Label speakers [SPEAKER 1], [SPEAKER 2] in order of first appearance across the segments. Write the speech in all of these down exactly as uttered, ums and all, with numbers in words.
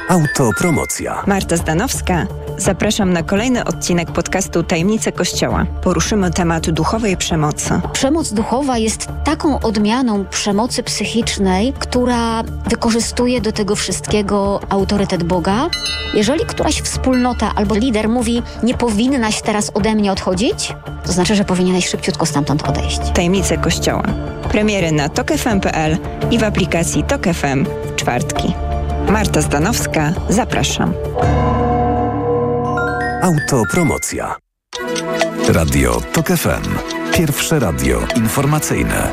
[SPEAKER 1] Autopromocja.
[SPEAKER 2] Marta Zdanowska. Zapraszam na kolejny odcinek podcastu Tajemnice Kościoła. Poruszymy temat duchowej przemocy.
[SPEAKER 3] Przemoc duchowa jest taką odmianą przemocy psychicznej, która wykorzystuje do tego wszystkiego autorytet Boga. Jeżeli któraś wspólnota albo lider mówi, nie powinnaś teraz ode mnie odchodzić, to znaczy, że powinieneś szybciutko stamtąd odejść.
[SPEAKER 2] Tajemnice Kościoła. Premiery na tok f m kropka p l i w aplikacji Tok F M w czwartki. Marta Zdanowska, zapraszam.
[SPEAKER 1] Autopromocja. Radio Tok F M. Pierwsze radio informacyjne.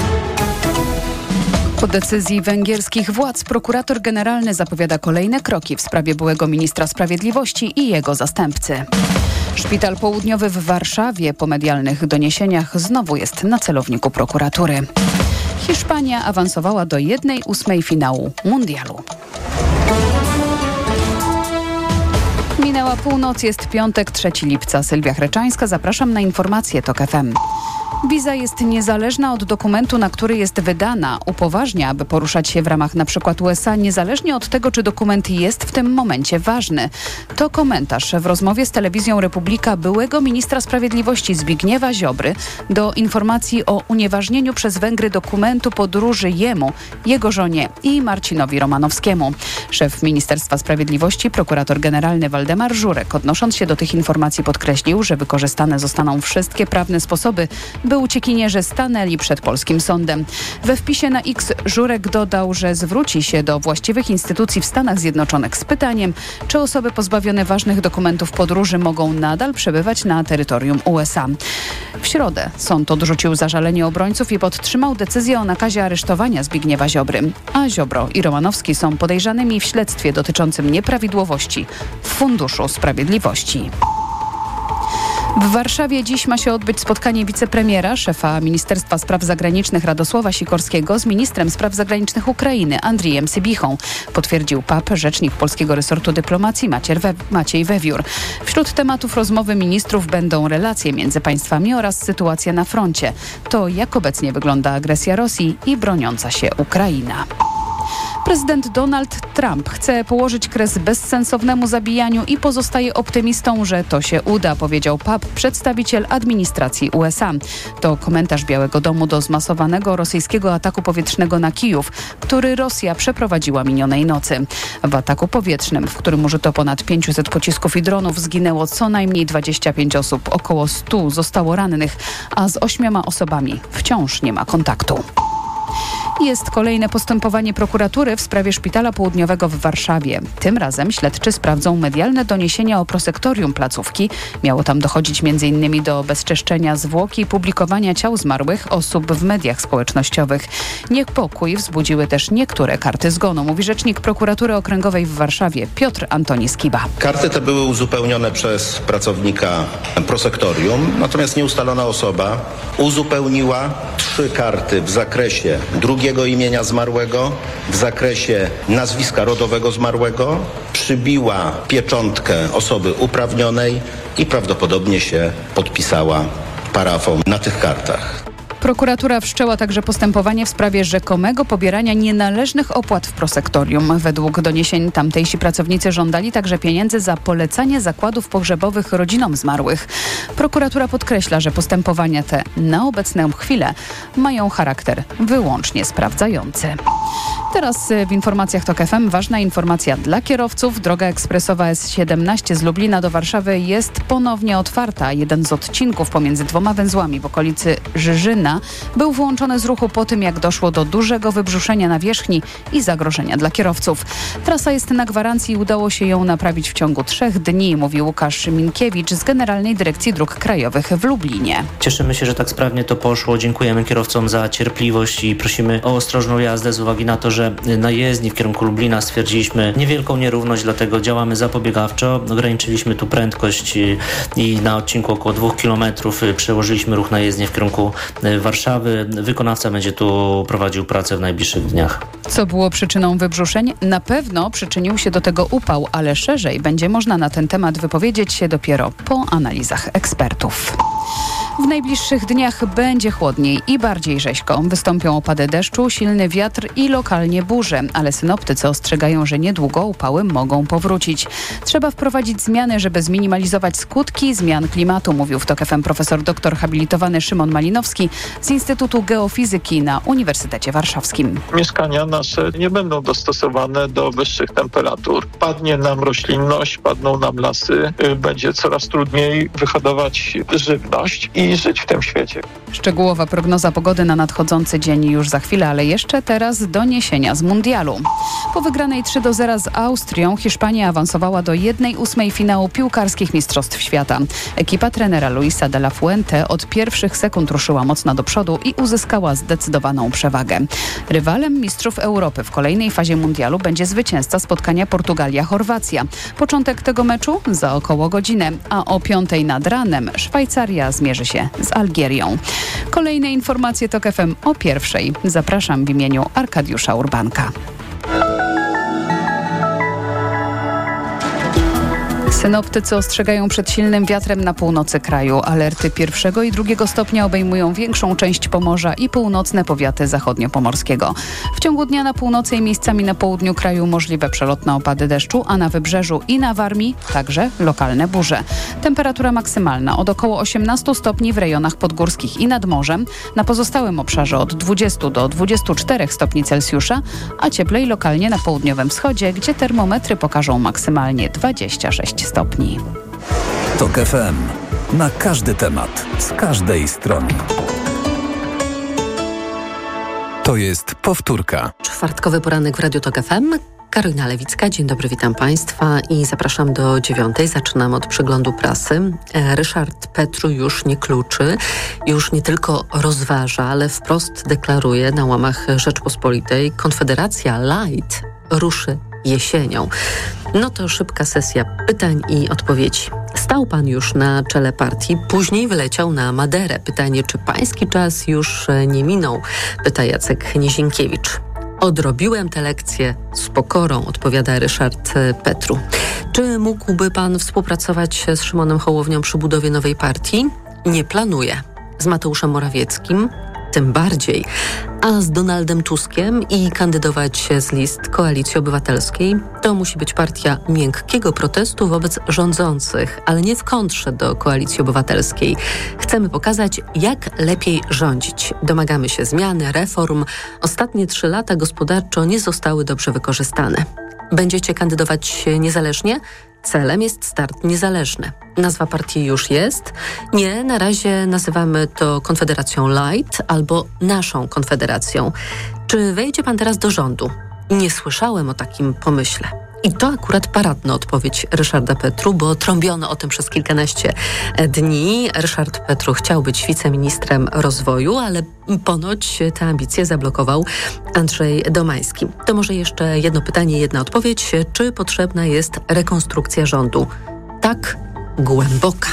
[SPEAKER 4] Po decyzji węgierskich władz prokurator generalny zapowiada kolejne kroki w sprawie byłego ministra sprawiedliwości i jego zastępcy. Szpital Południowy w Warszawie po medialnych doniesieniach znowu jest na celowniku prokuratury. Hiszpania awansowała do jednej ósmej finału mundialu. Minęła północ, jest piątek, trzeciego lipca. Sylwia Chreczańska, zapraszam na informacje Tok F M. Wiza jest niezależna od dokumentu, na który jest wydana. Upoważnia, aby poruszać się w ramach np. U S A, niezależnie od tego, czy dokument jest w tym momencie ważny. To komentarz w rozmowie z telewizją Republika byłego ministra sprawiedliwości Zbigniewa Ziobry do informacji o unieważnieniu przez Węgry dokumentu podróży jemu, jego żonie i Marcinowi Romanowskiemu. Szef Ministerstwa Sprawiedliwości, prokurator generalny Waldemar Żurek, odnosząc się do tych informacji, podkreślił, że wykorzystane zostaną wszystkie prawne sposoby, by uciekinierzy stanęli przed polskim sądem. We wpisie na X Żurek dodał, że zwróci się do właściwych instytucji w Stanach Zjednoczonych z pytaniem, czy osoby pozbawione ważnych dokumentów podróży mogą nadal przebywać na terytorium U S A. W środę sąd odrzucił zażalenie obrońców i podtrzymał decyzję o nakazie aresztowania Zbigniewa Ziobry, a Ziobro i Romanowski są podejrzanymi w śledztwie dotyczącym nieprawidłowości w Funduszu Sprawiedliwości. W Warszawie dziś ma się odbyć spotkanie wicepremiera, szefa Ministerstwa Spraw Zagranicznych Radosława Sikorskiego z ministrem spraw zagranicznych Ukrainy Andrijem Sybichą, potwierdził P A P rzecznik polskiego resortu dyplomacji Maciej Wewiór. Wśród tematów rozmowy ministrów będą relacje między państwami oraz sytuacja na froncie. To jak obecnie wygląda agresja Rosji i broniąca się Ukraina. Prezydent Donald Trump chce położyć kres bezsensownemu zabijaniu i pozostaje optymistą, że to się uda, powiedział P A P przedstawiciel administracji U S A. To komentarz Białego Domu do zmasowanego rosyjskiego ataku powietrznego na Kijów, który Rosja przeprowadziła minionej nocy. W ataku powietrznym, w którym użyto ponad pięćset pocisków i dronów, zginęło co najmniej dwadzieścia pięć osób, około stu zostało rannych, a z ośmioma osobami wciąż nie ma kontaktu. Jest kolejne postępowanie prokuratury w sprawie Szpitala Południowego w Warszawie. Tym razem śledczy sprawdzą medialne doniesienia o prosektorium placówki. Miało tam dochodzić między innymi do bezczeszczenia zwłok i publikowania ciał zmarłych osób w mediach społecznościowych. Niepokój wzbudziły też niektóre karty zgonu, mówi rzecznik prokuratury okręgowej w Warszawie Piotr Antoni Skiba.
[SPEAKER 5] Karty te były uzupełnione przez pracownika prosektorium, natomiast nieustalona osoba uzupełniła trzy karty w zakresie drugiego imienia zmarłego, w zakresie nazwiska rodowego zmarłego, przybiła pieczątkę osoby uprawnionej i prawdopodobnie się podpisała parafą na tych kartach.
[SPEAKER 4] Prokuratura wszczęła także postępowanie w sprawie rzekomego pobierania nienależnych opłat w prosektorium. Według doniesień tamtejsi pracownicy żądali także pieniędzy za polecanie zakładów pogrzebowych rodzinom zmarłych. Prokuratura podkreśla, że postępowania te na obecną chwilę mają charakter wyłącznie sprawdzający. Teraz w informacjach Tok F M ważna informacja dla kierowców. Droga ekspresowa S siedemnaście z Lublina do Warszawy jest ponownie otwarta. Jeden z odcinków pomiędzy dwoma węzłami w okolicy Żyżyna był wyłączony z ruchu po tym, jak doszło do dużego wybrzuszenia nawierzchni i zagrożenia dla kierowców. Trasa jest na gwarancji i udało się ją naprawić w ciągu trzech dni, mówi Łukasz Minkiewicz z Generalnej Dyrekcji Dróg Krajowych w Lublinie.
[SPEAKER 6] Cieszymy się, że tak sprawnie to poszło. Dziękujemy kierowcom za cierpliwość i prosimy o ostrożną jazdę z uwagi na to, że na jezdni w kierunku Lublina stwierdziliśmy niewielką nierówność, dlatego działamy zapobiegawczo. Ograniczyliśmy tu prędkość i na odcinku około dwóch kilometrów przełożyliśmy ruch na jezdnię w kierunku Warszawy. Wykonawca będzie tu prowadził pracę w najbliższych dniach.
[SPEAKER 4] Co było przyczyną wybrzuszeń? Na pewno przyczynił się do tego upał, ale szerzej będzie można na ten temat wypowiedzieć się dopiero po analizach ekspertów. W najbliższych dniach będzie chłodniej i bardziej rzeźko. Wystąpią opady deszczu, silny wiatr i lokalnie burze, ale synoptycy ostrzegają, że niedługo upały mogą powrócić. Trzeba wprowadzić zmiany, żeby zminimalizować skutki zmian klimatu, mówił w TOK F M profesor doktor habilitowany Szymon Malinowski z Instytutu Geofizyki na Uniwersytecie Warszawskim.
[SPEAKER 7] Mieszkania nasze nie będą dostosowane do wyższych temperatur. Padnie nam roślinność, padną nam lasy, będzie coraz trudniej wyhodować żywność i żyć w tym świecie.
[SPEAKER 4] Szczegółowa prognoza pogody na nadchodzący dzień już za chwilę, ale jeszcze teraz doniesienia z mundialu. Po wygranej trzy do zera z Austrią Hiszpania awansowała do jednej ósmej finału piłkarskich Mistrzostw Świata. Ekipa trenera Luisa de la Fuente od pierwszych sekund ruszyła mocno do przodu i uzyskała zdecydowaną przewagę. Rywalem mistrzów Europy w kolejnej fazie mundialu będzie zwycięzca spotkania Portugalia-Chorwacja. Początek tego meczu za około godzinę, a o piątej nad ranem Szwajcaria zmierzy się z Algierią. Kolejne informacje TOK F M o pierwszej. Zapraszam w imieniu Arkadiusza Urbanka. Synoptycy ostrzegają przed silnym wiatrem na północy kraju. Alerty pierwszego i drugiego stopnia obejmują większą część Pomorza i północne powiaty zachodniopomorskiego. W ciągu dnia na północy i miejscami na południu kraju możliwe przelotne opady deszczu, a na Wybrzeżu i na Warmii także lokalne burze. Temperatura maksymalna od około osiemnaście stopni w rejonach podgórskich i nad morzem, na pozostałym obszarze od dwudziestu do dwudziestu czterech stopni Celsjusza, a cieplej lokalnie na południowym wschodzie, gdzie termometry pokażą maksymalnie dwadzieścia sześć stopni.
[SPEAKER 1] TOK F M. Na każdy temat, z każdej strony. To jest powtórka.
[SPEAKER 8] Czwartkowy poranek w Radiu TOK F M. Karolina Lewicka, dzień dobry, witam Państwa i zapraszam do dziewiątej. Zaczynam od przeglądu prasy. Ryszard Petru już nie kluczy, już nie tylko rozważa, ale wprost deklaruje na łamach Rzeczpospolitej: Konfederacja Light ruszy jesienią. No to szybka sesja pytań i odpowiedzi. Stał pan już na czele partii, później wyleciał na Maderę. Pytanie, czy pański czas już nie minął? Pyta Jacek Nizinkiewicz. Odrobiłem tę lekcję z pokorą, odpowiada Ryszard Petru. Czy mógłby pan współpracować z Szymonem Hołownią przy budowie nowej partii? Nie planuję. Z Mateuszem Morawieckim? Tym bardziej. A z Donaldem Tuskiem i kandydować z list Koalicji Obywatelskiej? To musi być partia miękkiego protestu wobec rządzących, ale nie w kontrze do Koalicji Obywatelskiej. Chcemy pokazać, jak lepiej rządzić. Domagamy się zmiany, reform. Ostatnie trzy lata gospodarczo nie zostały dobrze wykorzystane. Będziecie kandydować niezależnie? Celem jest start niezależny. Nazwa partii już jest? Nie, na razie nazywamy to Konfederacją Light albo naszą Konfederacją. Czy wejdzie pan teraz do rządu? Nie słyszałem o takim pomyśle. I to akurat paradna odpowiedź Ryszarda Petru, bo trąbiono o tym przez kilkanaście dni. Ryszard Petru chciał być wiceministrem rozwoju, ale ponoć te ambicje zablokował Andrzej Domański. To może jeszcze jedno pytanie, jedna odpowiedź. Czy potrzebna jest rekonstrukcja rządu? Tak, głęboka.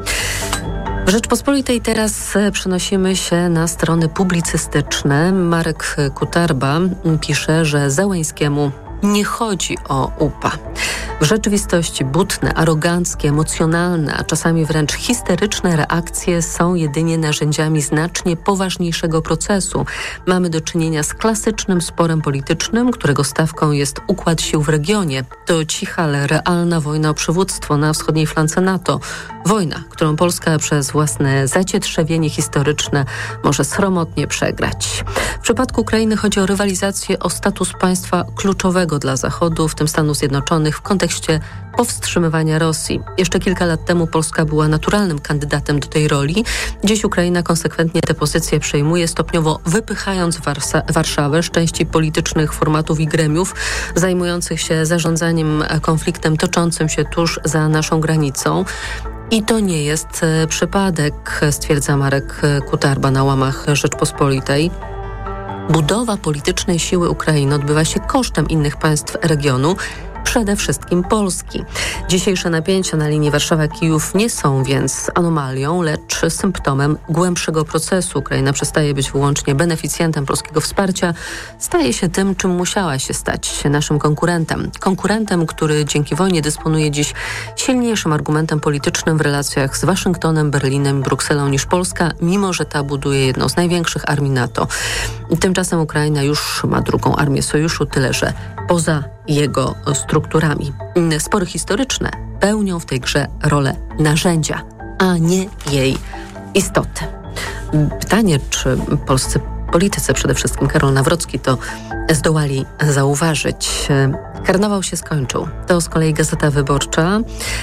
[SPEAKER 8] W Rzeczpospolitej teraz przenosimy się na strony publicystyczne. Marek Kutarba pisze, że Zełenskiemu nie chodzi o U P A. W rzeczywistości butne, aroganckie, emocjonalne, a czasami wręcz histeryczne reakcje są jedynie narzędziami znacznie poważniejszego procesu. Mamy do czynienia z klasycznym sporem politycznym, którego stawką jest układ sił w regionie. To cicha, ale realna wojna o przywództwo na wschodniej flance NATO. Wojna, którą Polska przez własne zacietrzewienie historyczne może sromotnie przegrać. W przypadku Ukrainy chodzi o rywalizację o status państwa kluczowego dla Zachodu, w tym Stanów Zjednoczonych, w kontekście powstrzymywania Rosji. Jeszcze kilka lat temu Polska była naturalnym kandydatem do tej roli. Dziś Ukraina konsekwentnie tę pozycję przejmuje, stopniowo wypychając Warsa- Warszawę z części politycznych formatów i gremiów zajmujących się zarządzaniem konfliktem toczącym się tuż za naszą granicą. I to nie jest e, przypadek, stwierdza Marek Kutarba na łamach Rzeczpospolitej. Budowa politycznej siły Ukrainy odbywa się kosztem innych państw regionu, przede wszystkim Polski. Dzisiejsze napięcia na linii Warszawa-Kijów nie są więc anomalią, lecz symptomem głębszego procesu. Ukraina przestaje być wyłącznie beneficjentem polskiego wsparcia, staje się tym, czym musiała się stać, naszym konkurentem. Konkurentem, który dzięki wojnie dysponuje dziś silniejszym argumentem politycznym w relacjach z Waszyngtonem, Berlinem i Brukselą niż Polska, mimo że ta buduje jedną z największych armii NATO. Tymczasem Ukraina już ma drugą armię sojuszu, tyle że poza jego strukturami. Spory historyczne pełnią w tej grze rolę narzędzia, a nie jej istoty. Pytanie, czy polscy politycy, przede wszystkim Karol Nawrocki, to zdołali zauważyć. Karnawał się skończył. To z kolei Gazeta Wyborcza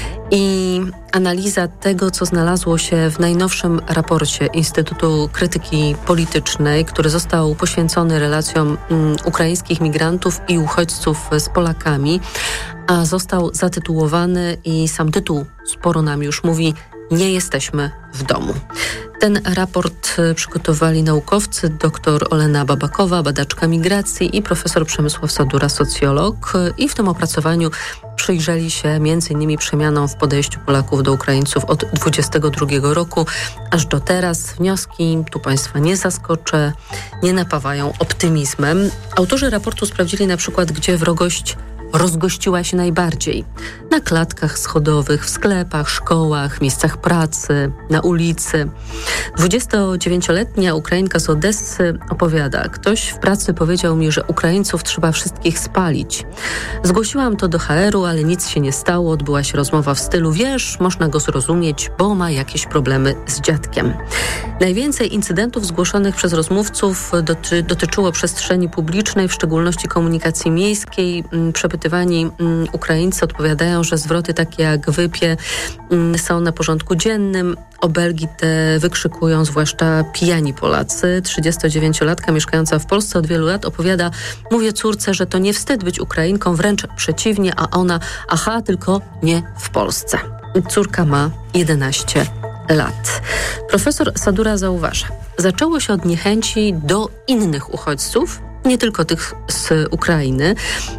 [SPEAKER 8] i analiza tego, co znalazło się w najnowszym raporcie Instytutu Krytyki Politycznej, który został poświęcony relacjom um, ukraińskich migrantów i uchodźców z Polakami, a został zatytułowany i sam tytuł sporo nam już mówi: nie jesteśmy w domu. Ten raport przygotowali naukowcy dr Olena Babakowa, badaczka migracji, i profesor Przemysław Sadura, socjolog. I w tym opracowaniu przyjrzeli się między innymi przemianom w podejściu Polaków do Ukraińców od dwudziestego drugiego roku aż do teraz. Wnioski, tu Państwa nie zaskoczę, nie napawają optymizmem. Autorzy raportu sprawdzili na przykład, gdzie wrogość rozgościła się najbardziej. Na klatkach schodowych, w sklepach, szkołach, miejscach pracy, na ulicy. dwudziestodziewięcioletnia Ukrainka z Odessy opowiada: ktoś w pracy powiedział mi, że Ukraińców trzeba wszystkich spalić. Zgłosiłam to do H R-u, ale nic się nie stało. Odbyła się rozmowa w stylu: wiesz, można go zrozumieć, bo ma jakieś problemy z dziadkiem. Najwięcej incydentów zgłoszonych przez rozmówców doty- dotyczyło przestrzeni publicznej, w szczególności komunikacji miejskiej. Przepytywani Ukraińcy odpowiadają, że zwroty takie jak wypie są na porządku dziennym. Obelgi te wykrzykują zwłaszcza pijani Polacy. trzydziestodziewięciolatka mieszkająca w Polsce od wielu lat opowiada: mówię córce, że to nie wstyd być Ukrainką, wręcz przeciwnie, a ona: aha, tylko nie w Polsce. Córka ma jedenaście lat. Profesor Sadura zauważa: zaczęło się od niechęci do innych uchodźców, nie tylko tych z Ukrainy,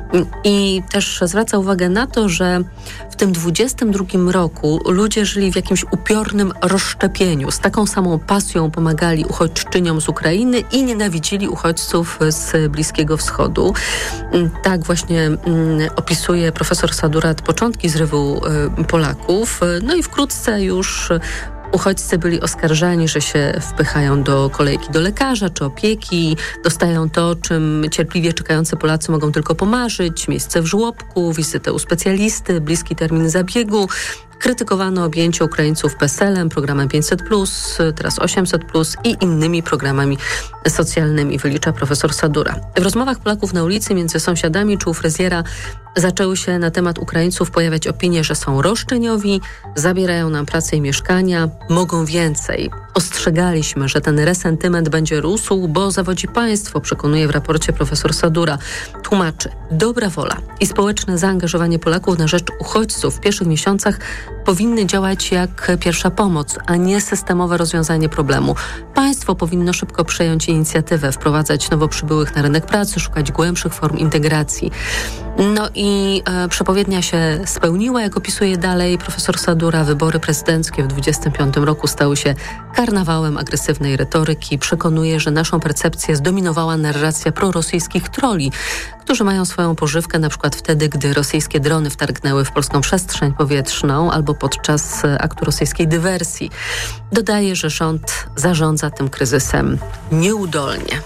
[SPEAKER 8] i też zwraca uwagę na to, że w tym dwudziestym drugim roku ludzie żyli w jakimś upiornym rozszczepieniu. Z taką samą pasją pomagali uchodźczyniom z Ukrainy i nienawidzili uchodźców z Bliskiego Wschodu. Tak właśnie mm, opisuje profesor Sadura początki zrywu y, Polaków. No i wkrótce już uchodźcy byli oskarżani, że się wpychają do kolejki do lekarza czy opieki, dostają to, czym cierpliwie czekający Polacy mogą tylko pomarzyć: miejsce w żłobku, wizytę u specjalisty, bliski termin zabiegu. Krytykowano objęcie Ukraińców PESEL-em, programem pięćset plus, teraz osiemset plus i innymi programami socjalnymi, wylicza profesor Sadura. W rozmowach Polaków na ulicy między sąsiadami czy u fryzjera zaczęły się na temat Ukraińców pojawiać opinie, że są roszczeniowi, zabierają nam pracę i mieszkania, mogą więcej. Ostrzegaliśmy, że ten resentyment będzie rósł, bo zawodzi państwo, przekonuje w raporcie profesor Sadura. Tłumaczy: dobra wola i społeczne zaangażowanie Polaków na rzecz uchodźców w pierwszych miesiącach powinny działać jak pierwsza pomoc, a nie systemowe rozwiązanie problemu. Państwo powinno szybko przejąć inicjatywę, wprowadzać nowo przybyłych na rynek pracy, szukać głębszych form integracji. No i e, przepowiednia się spełniła, jak opisuje dalej profesor Sadura. Wybory prezydenckie w dwudziestym piątym roku stały się karnawałem agresywnej retoryki. Przekonuje, że naszą percepcję zdominowała narracja prorosyjskich troli, którzy mają swoją pożywkę na przykład wtedy, gdy rosyjskie drony wtargnęły w polską przestrzeń powietrzną albo podczas aktu rosyjskiej dywersji. Dodaje, że rząd zarządza tym kryzysem nieudolnie.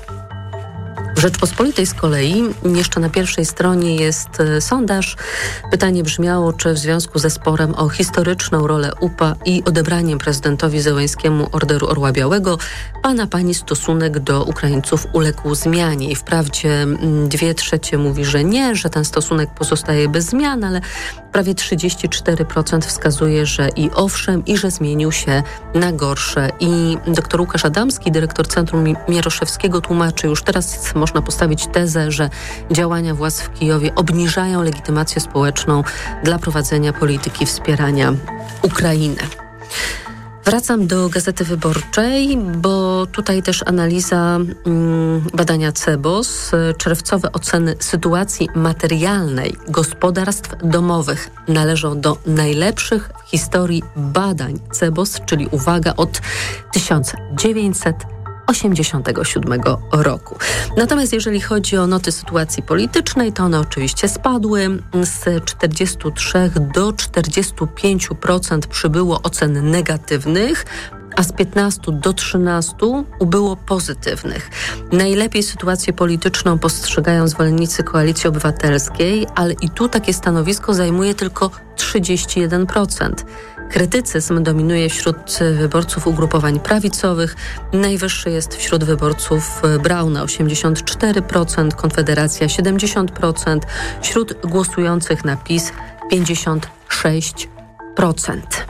[SPEAKER 8] W Rzeczpospolitej z kolei jeszcze na pierwszej stronie jest sondaż. Pytanie brzmiało, czy w związku ze sporem o historyczną rolę U P A i odebraniem prezydentowi Zełenskiemu Orderu Orła Białego pana pani stosunek do Ukraińców uległ zmianie. I wprawdzie dwie trzecie mówi, że nie, że ten stosunek pozostaje bez zmian, ale prawie trzydzieści cztery procent wskazuje, że i owszem, i że zmienił się na gorsze. I dr Łukasz Adamski, dyrektor Centrum Mieroszewskiego, tłumaczy: już teraz można postawić tezę, że działania władz w Kijowie obniżają legitymację społeczną dla prowadzenia polityki wspierania Ukrainy. Wracam do Gazety Wyborczej, bo tutaj też analiza mm, badania C E B O S, czerwcowe oceny sytuacji materialnej gospodarstw domowych należą do najlepszych w historii badań C E B O S, czyli uwaga, od tysiąc dziewięćset osiemdziesiątego siódmego roku. Natomiast jeżeli chodzi o noty sytuacji politycznej, to one oczywiście spadły. Z czterdziestu trzech do czterdziestu pięciu procent przybyło ocen negatywnych, a z piętnastu do trzynastu ubyło pozytywnych. Najlepiej sytuację polityczną postrzegają zwolennicy Koalicji Obywatelskiej, ale i tu takie stanowisko zajmuje tylko trzydzieści jeden procent. Krytycyzm dominuje wśród wyborców ugrupowań prawicowych. Najwyższy jest wśród wyborców Brauna osiemdziesiąt cztery procent, Konfederacja siedemdziesiąt procent, wśród głosujących na PiS pięćdziesiąt sześć procent.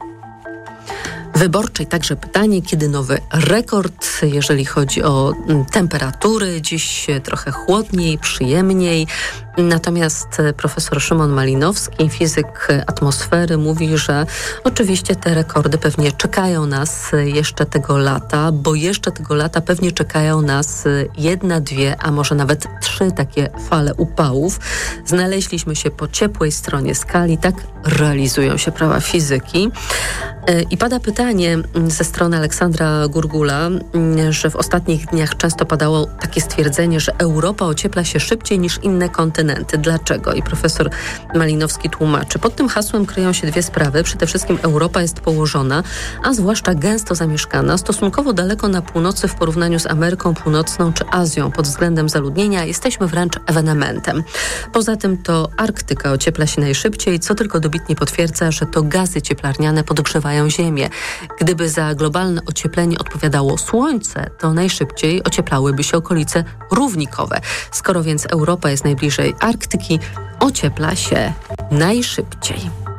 [SPEAKER 8] Wyborczej także pytanie, kiedy nowy rekord, jeżeli chodzi o temperatury. Dziś trochę chłodniej, przyjemniej. Natomiast profesor Szymon Malinowski, fizyk atmosfery, mówi, że oczywiście te rekordy pewnie czekają nas jeszcze tego lata, bo jeszcze tego lata pewnie czekają nas jedna, dwie, a może nawet trzy takie fale upałów. Znaleźliśmy się po ciepłej stronie skali, tak realizują się prawa fizyki. I pada pytanie ze strony Aleksandra Gurgula, że w ostatnich dniach często padało takie stwierdzenie, że Europa ociepla się szybciej niż inne kontynenty. Dlaczego? I profesor Malinowski tłumaczy. Pod tym hasłem kryją się dwie sprawy. Przede wszystkim Europa jest położona, a zwłaszcza gęsto zamieszkana, stosunkowo daleko na północy w porównaniu z Ameryką Północną czy Azją. Pod względem zaludnienia jesteśmy wręcz ewenementem. Poza tym to Arktyka ociepla się najszybciej, co tylko dobitnie potwierdza, że to gazy cieplarniane podgrzewają Ziemię. Gdyby za globalne ocieplenie odpowiadało Słońce, to najszybciej ocieplałyby się okolice równikowe. Skoro więc Europa jest najbliżej Arktyki, ociepla się najszybciej.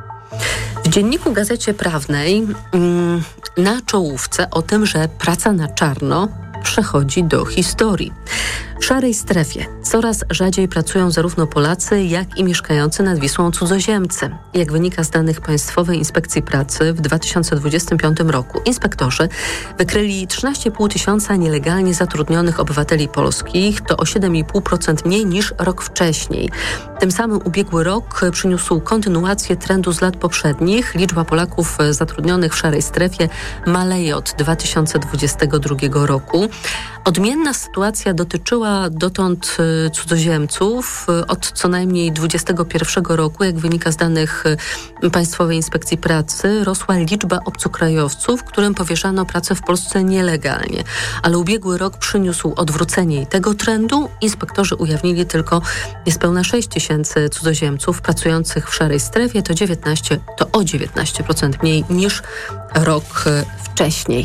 [SPEAKER 8] W dzienniku Gazecie Prawnej mm, na czołówce o tym, że praca na czarno przechodzi do historii. W szarej strefie coraz rzadziej pracują zarówno Polacy, jak i mieszkający nad Wisłą cudzoziemcy. Jak wynika z danych Państwowej Inspekcji Pracy, w dwa tysiące dwudziestym piątym roku inspektorzy wykryli trzynaście i pół tysiąca nielegalnie zatrudnionych obywateli polskich, to o siedem i pół procent mniej niż rok wcześniej. Tym samym ubiegły rok przyniósł kontynuację trendu z lat poprzednich. Liczba Polaków zatrudnionych w szarej strefie maleje od dwa tysiące dwudziestego drugiego roku. Odmienna sytuacja dotyczyła dotąd cudzoziemców. Od co najmniej dwudziestego pierwszego roku, jak wynika z danych Państwowej Inspekcji Pracy, rosła liczba obcokrajowców, którym powierzano pracę w Polsce nielegalnie. Ale ubiegły rok przyniósł odwrócenie tego trendu. Inspektorzy ujawnili tylko niespełna sześć tysięcy cudzoziemców pracujących w szarej strefie, to dziewiętnaście, to o dziewiętnaście procent mniej niż rok wcześniej.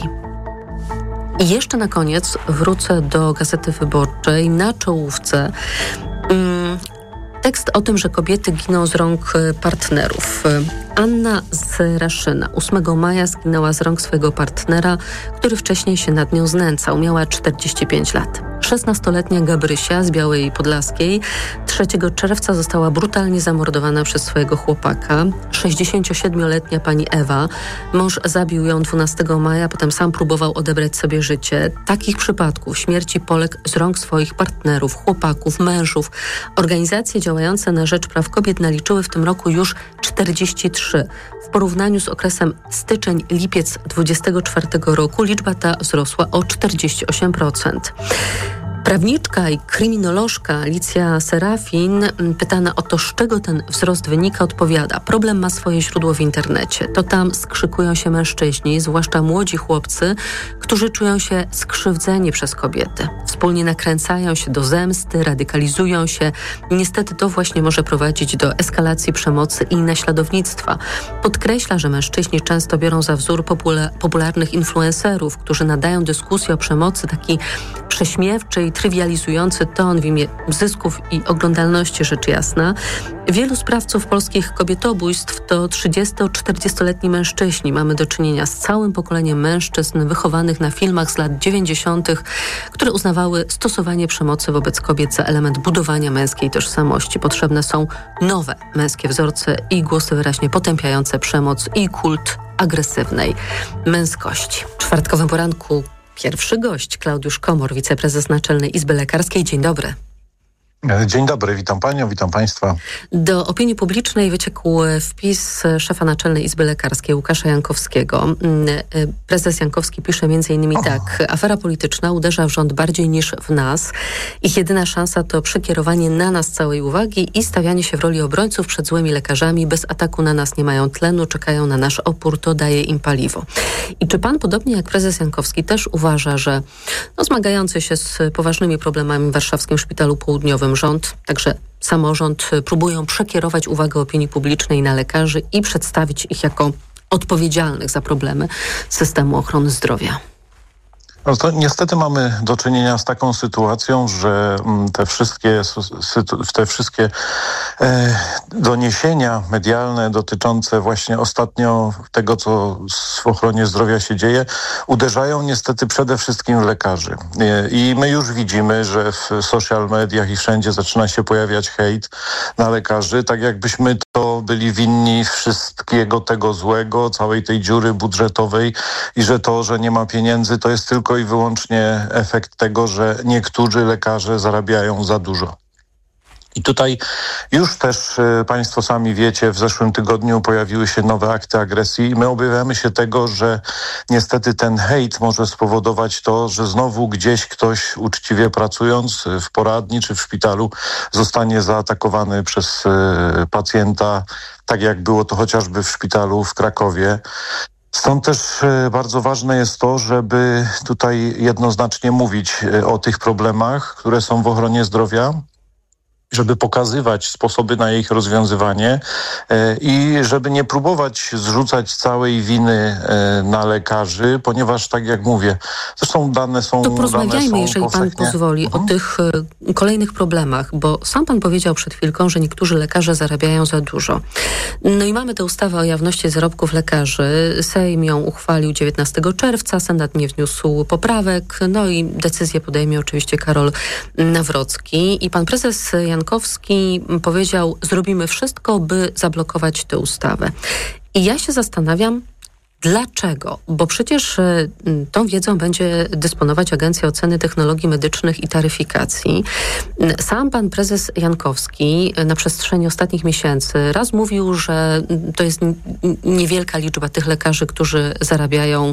[SPEAKER 8] I jeszcze na koniec wrócę do Gazety Wyborczej. Na czołówce mm, tekst o tym, że kobiety giną z rąk partnerów. Anna z Raszyna ósmego maja zginęła z rąk swojego partnera, który wcześniej się nad nią znęcał. Miała czterdzieści pięć lat. szesnastoletnia Gabrysia z Białej Podlaskiej trzeciego czerwca została brutalnie zamordowana przez swojego chłopaka. sześćdziesięciosiedmioletnia pani Ewa, mąż zabił ją dwunastego maja, potem sam próbował odebrać sobie życie. Takich przypadków śmierci Polek z rąk swoich partnerów, chłopaków, mężów organizacje działające na rzecz praw kobiet naliczyły w tym roku już czterdzieści trzy. W porównaniu z okresem styczeń-lipiec dwudziestego czwartego roku liczba ta wzrosła o czterdzieści osiem procent. Prawniczka i kryminolożka Alicja Serafin, pytana o to, z czego ten wzrost wynika, odpowiada: problem ma swoje źródło w internecie. To tam skrzykują się mężczyźni, zwłaszcza młodzi chłopcy, którzy czują się skrzywdzeni przez kobiety. Wspólnie nakręcają się do zemsty, radykalizują się. Niestety to właśnie może prowadzić do eskalacji przemocy i naśladownictwa. Podkreśla, że mężczyźni często biorą za wzór popula- popularnych influencerów, którzy nadają dyskusję o przemocy taki prześmiewczy i trywializujący ton w imię zysków i oglądalności, rzecz jasna. Wielu sprawców polskich kobietobójstw to trzydziesto-czterdziestoletni mężczyźni. Mamy do czynienia z całym pokoleniem mężczyzn wychowanych na filmach z lat dziewięćdziesiątych, które uznawały stosowanie przemocy wobec kobiet za element budowania męskiej tożsamości. Potrzebne są nowe męskie wzorce i głosy wyraźnie potępiające przemoc i kult agresywnej męskości. W czwartkowym poranku pierwszy gość, Klaudiusz Komor, wiceprezes Naczelnej Izby Lekarskiej. Dzień dobry.
[SPEAKER 9] Dzień dobry, witam panią, witam państwa.
[SPEAKER 8] Do opinii publicznej wyciekł wpis szefa Naczelnej Izby Lekarskiej Łukasza Jankowskiego. Prezes Jankowski pisze między innymi tak: afera polityczna uderza w rząd bardziej niż w nas. Ich jedyna szansa to przekierowanie na nas całej uwagi i stawianie się w roli obrońców przed złymi lekarzami. Bez ataku na nas nie mają tlenu, czekają na nasz opór, to daje im paliwo. I czy pan, podobnie jak prezes Jankowski, też uważa, że no, zmagający się z poważnymi problemami w warszawskim Szpitalu Południowym rząd, także samorząd próbują przekierować uwagę opinii publicznej na lekarzy i przedstawić ich jako odpowiedzialnych za problemy systemu ochrony zdrowia?
[SPEAKER 9] No to niestety mamy do czynienia z taką sytuacją, że te wszystkie, te wszystkie e, doniesienia medialne dotyczące właśnie ostatnio tego, co w ochronie zdrowia się dzieje, uderzają niestety przede wszystkim w lekarzy. E, I my już widzimy, że w social mediach i wszędzie zaczyna się pojawiać hejt na lekarzy, tak jakbyśmy to byli winni wszystkiego tego złego, całej tej dziury budżetowej i że to, że nie ma pieniędzy, to jest tylko i wyłącznie efekt tego, że niektórzy lekarze zarabiają za dużo. I tutaj już też y, państwo sami wiecie, w zeszłym tygodniu pojawiły się nowe akty agresji i my obawiamy się tego, że niestety ten hejt może spowodować to, że znowu gdzieś ktoś uczciwie pracując w poradni czy w szpitalu zostanie zaatakowany przez y, pacjenta, tak jak było to chociażby w szpitalu w Krakowie. Stąd też bardzo ważne jest to, żeby tutaj jednoznacznie mówić o tych problemach, które są w ochronie zdrowia, żeby pokazywać sposoby na ich rozwiązywanie i żeby nie próbować zrzucać całej winy na lekarzy, ponieważ tak jak mówię, zresztą dane są...
[SPEAKER 8] To porozmawiajmy,
[SPEAKER 9] są
[SPEAKER 8] jeżeli
[SPEAKER 9] powszechnie...
[SPEAKER 8] pan pozwoli, mhm. o tych y, kolejnych problemach, bo sam pan powiedział przed chwilką, że niektórzy lekarze zarabiają za dużo. No i mamy tę ustawę o jawności zarobków lekarzy. Sejm ją uchwalił dziewiętnastego czerwca, Senat nie wniósł poprawek, no i decyzję podejmie oczywiście Karol Nawrocki. I pan prezes Jankowski powiedział: zrobimy wszystko, by zablokować tę ustawę. I ja się zastanawiam, dlaczego? Bo przecież y, tą wiedzą będzie dysponować Agencja Oceny Technologii Medycznych i Taryfikacji. Sam pan prezes Jankowski na przestrzeni ostatnich miesięcy raz mówił, że to jest n- niewielka liczba tych lekarzy, którzy zarabiają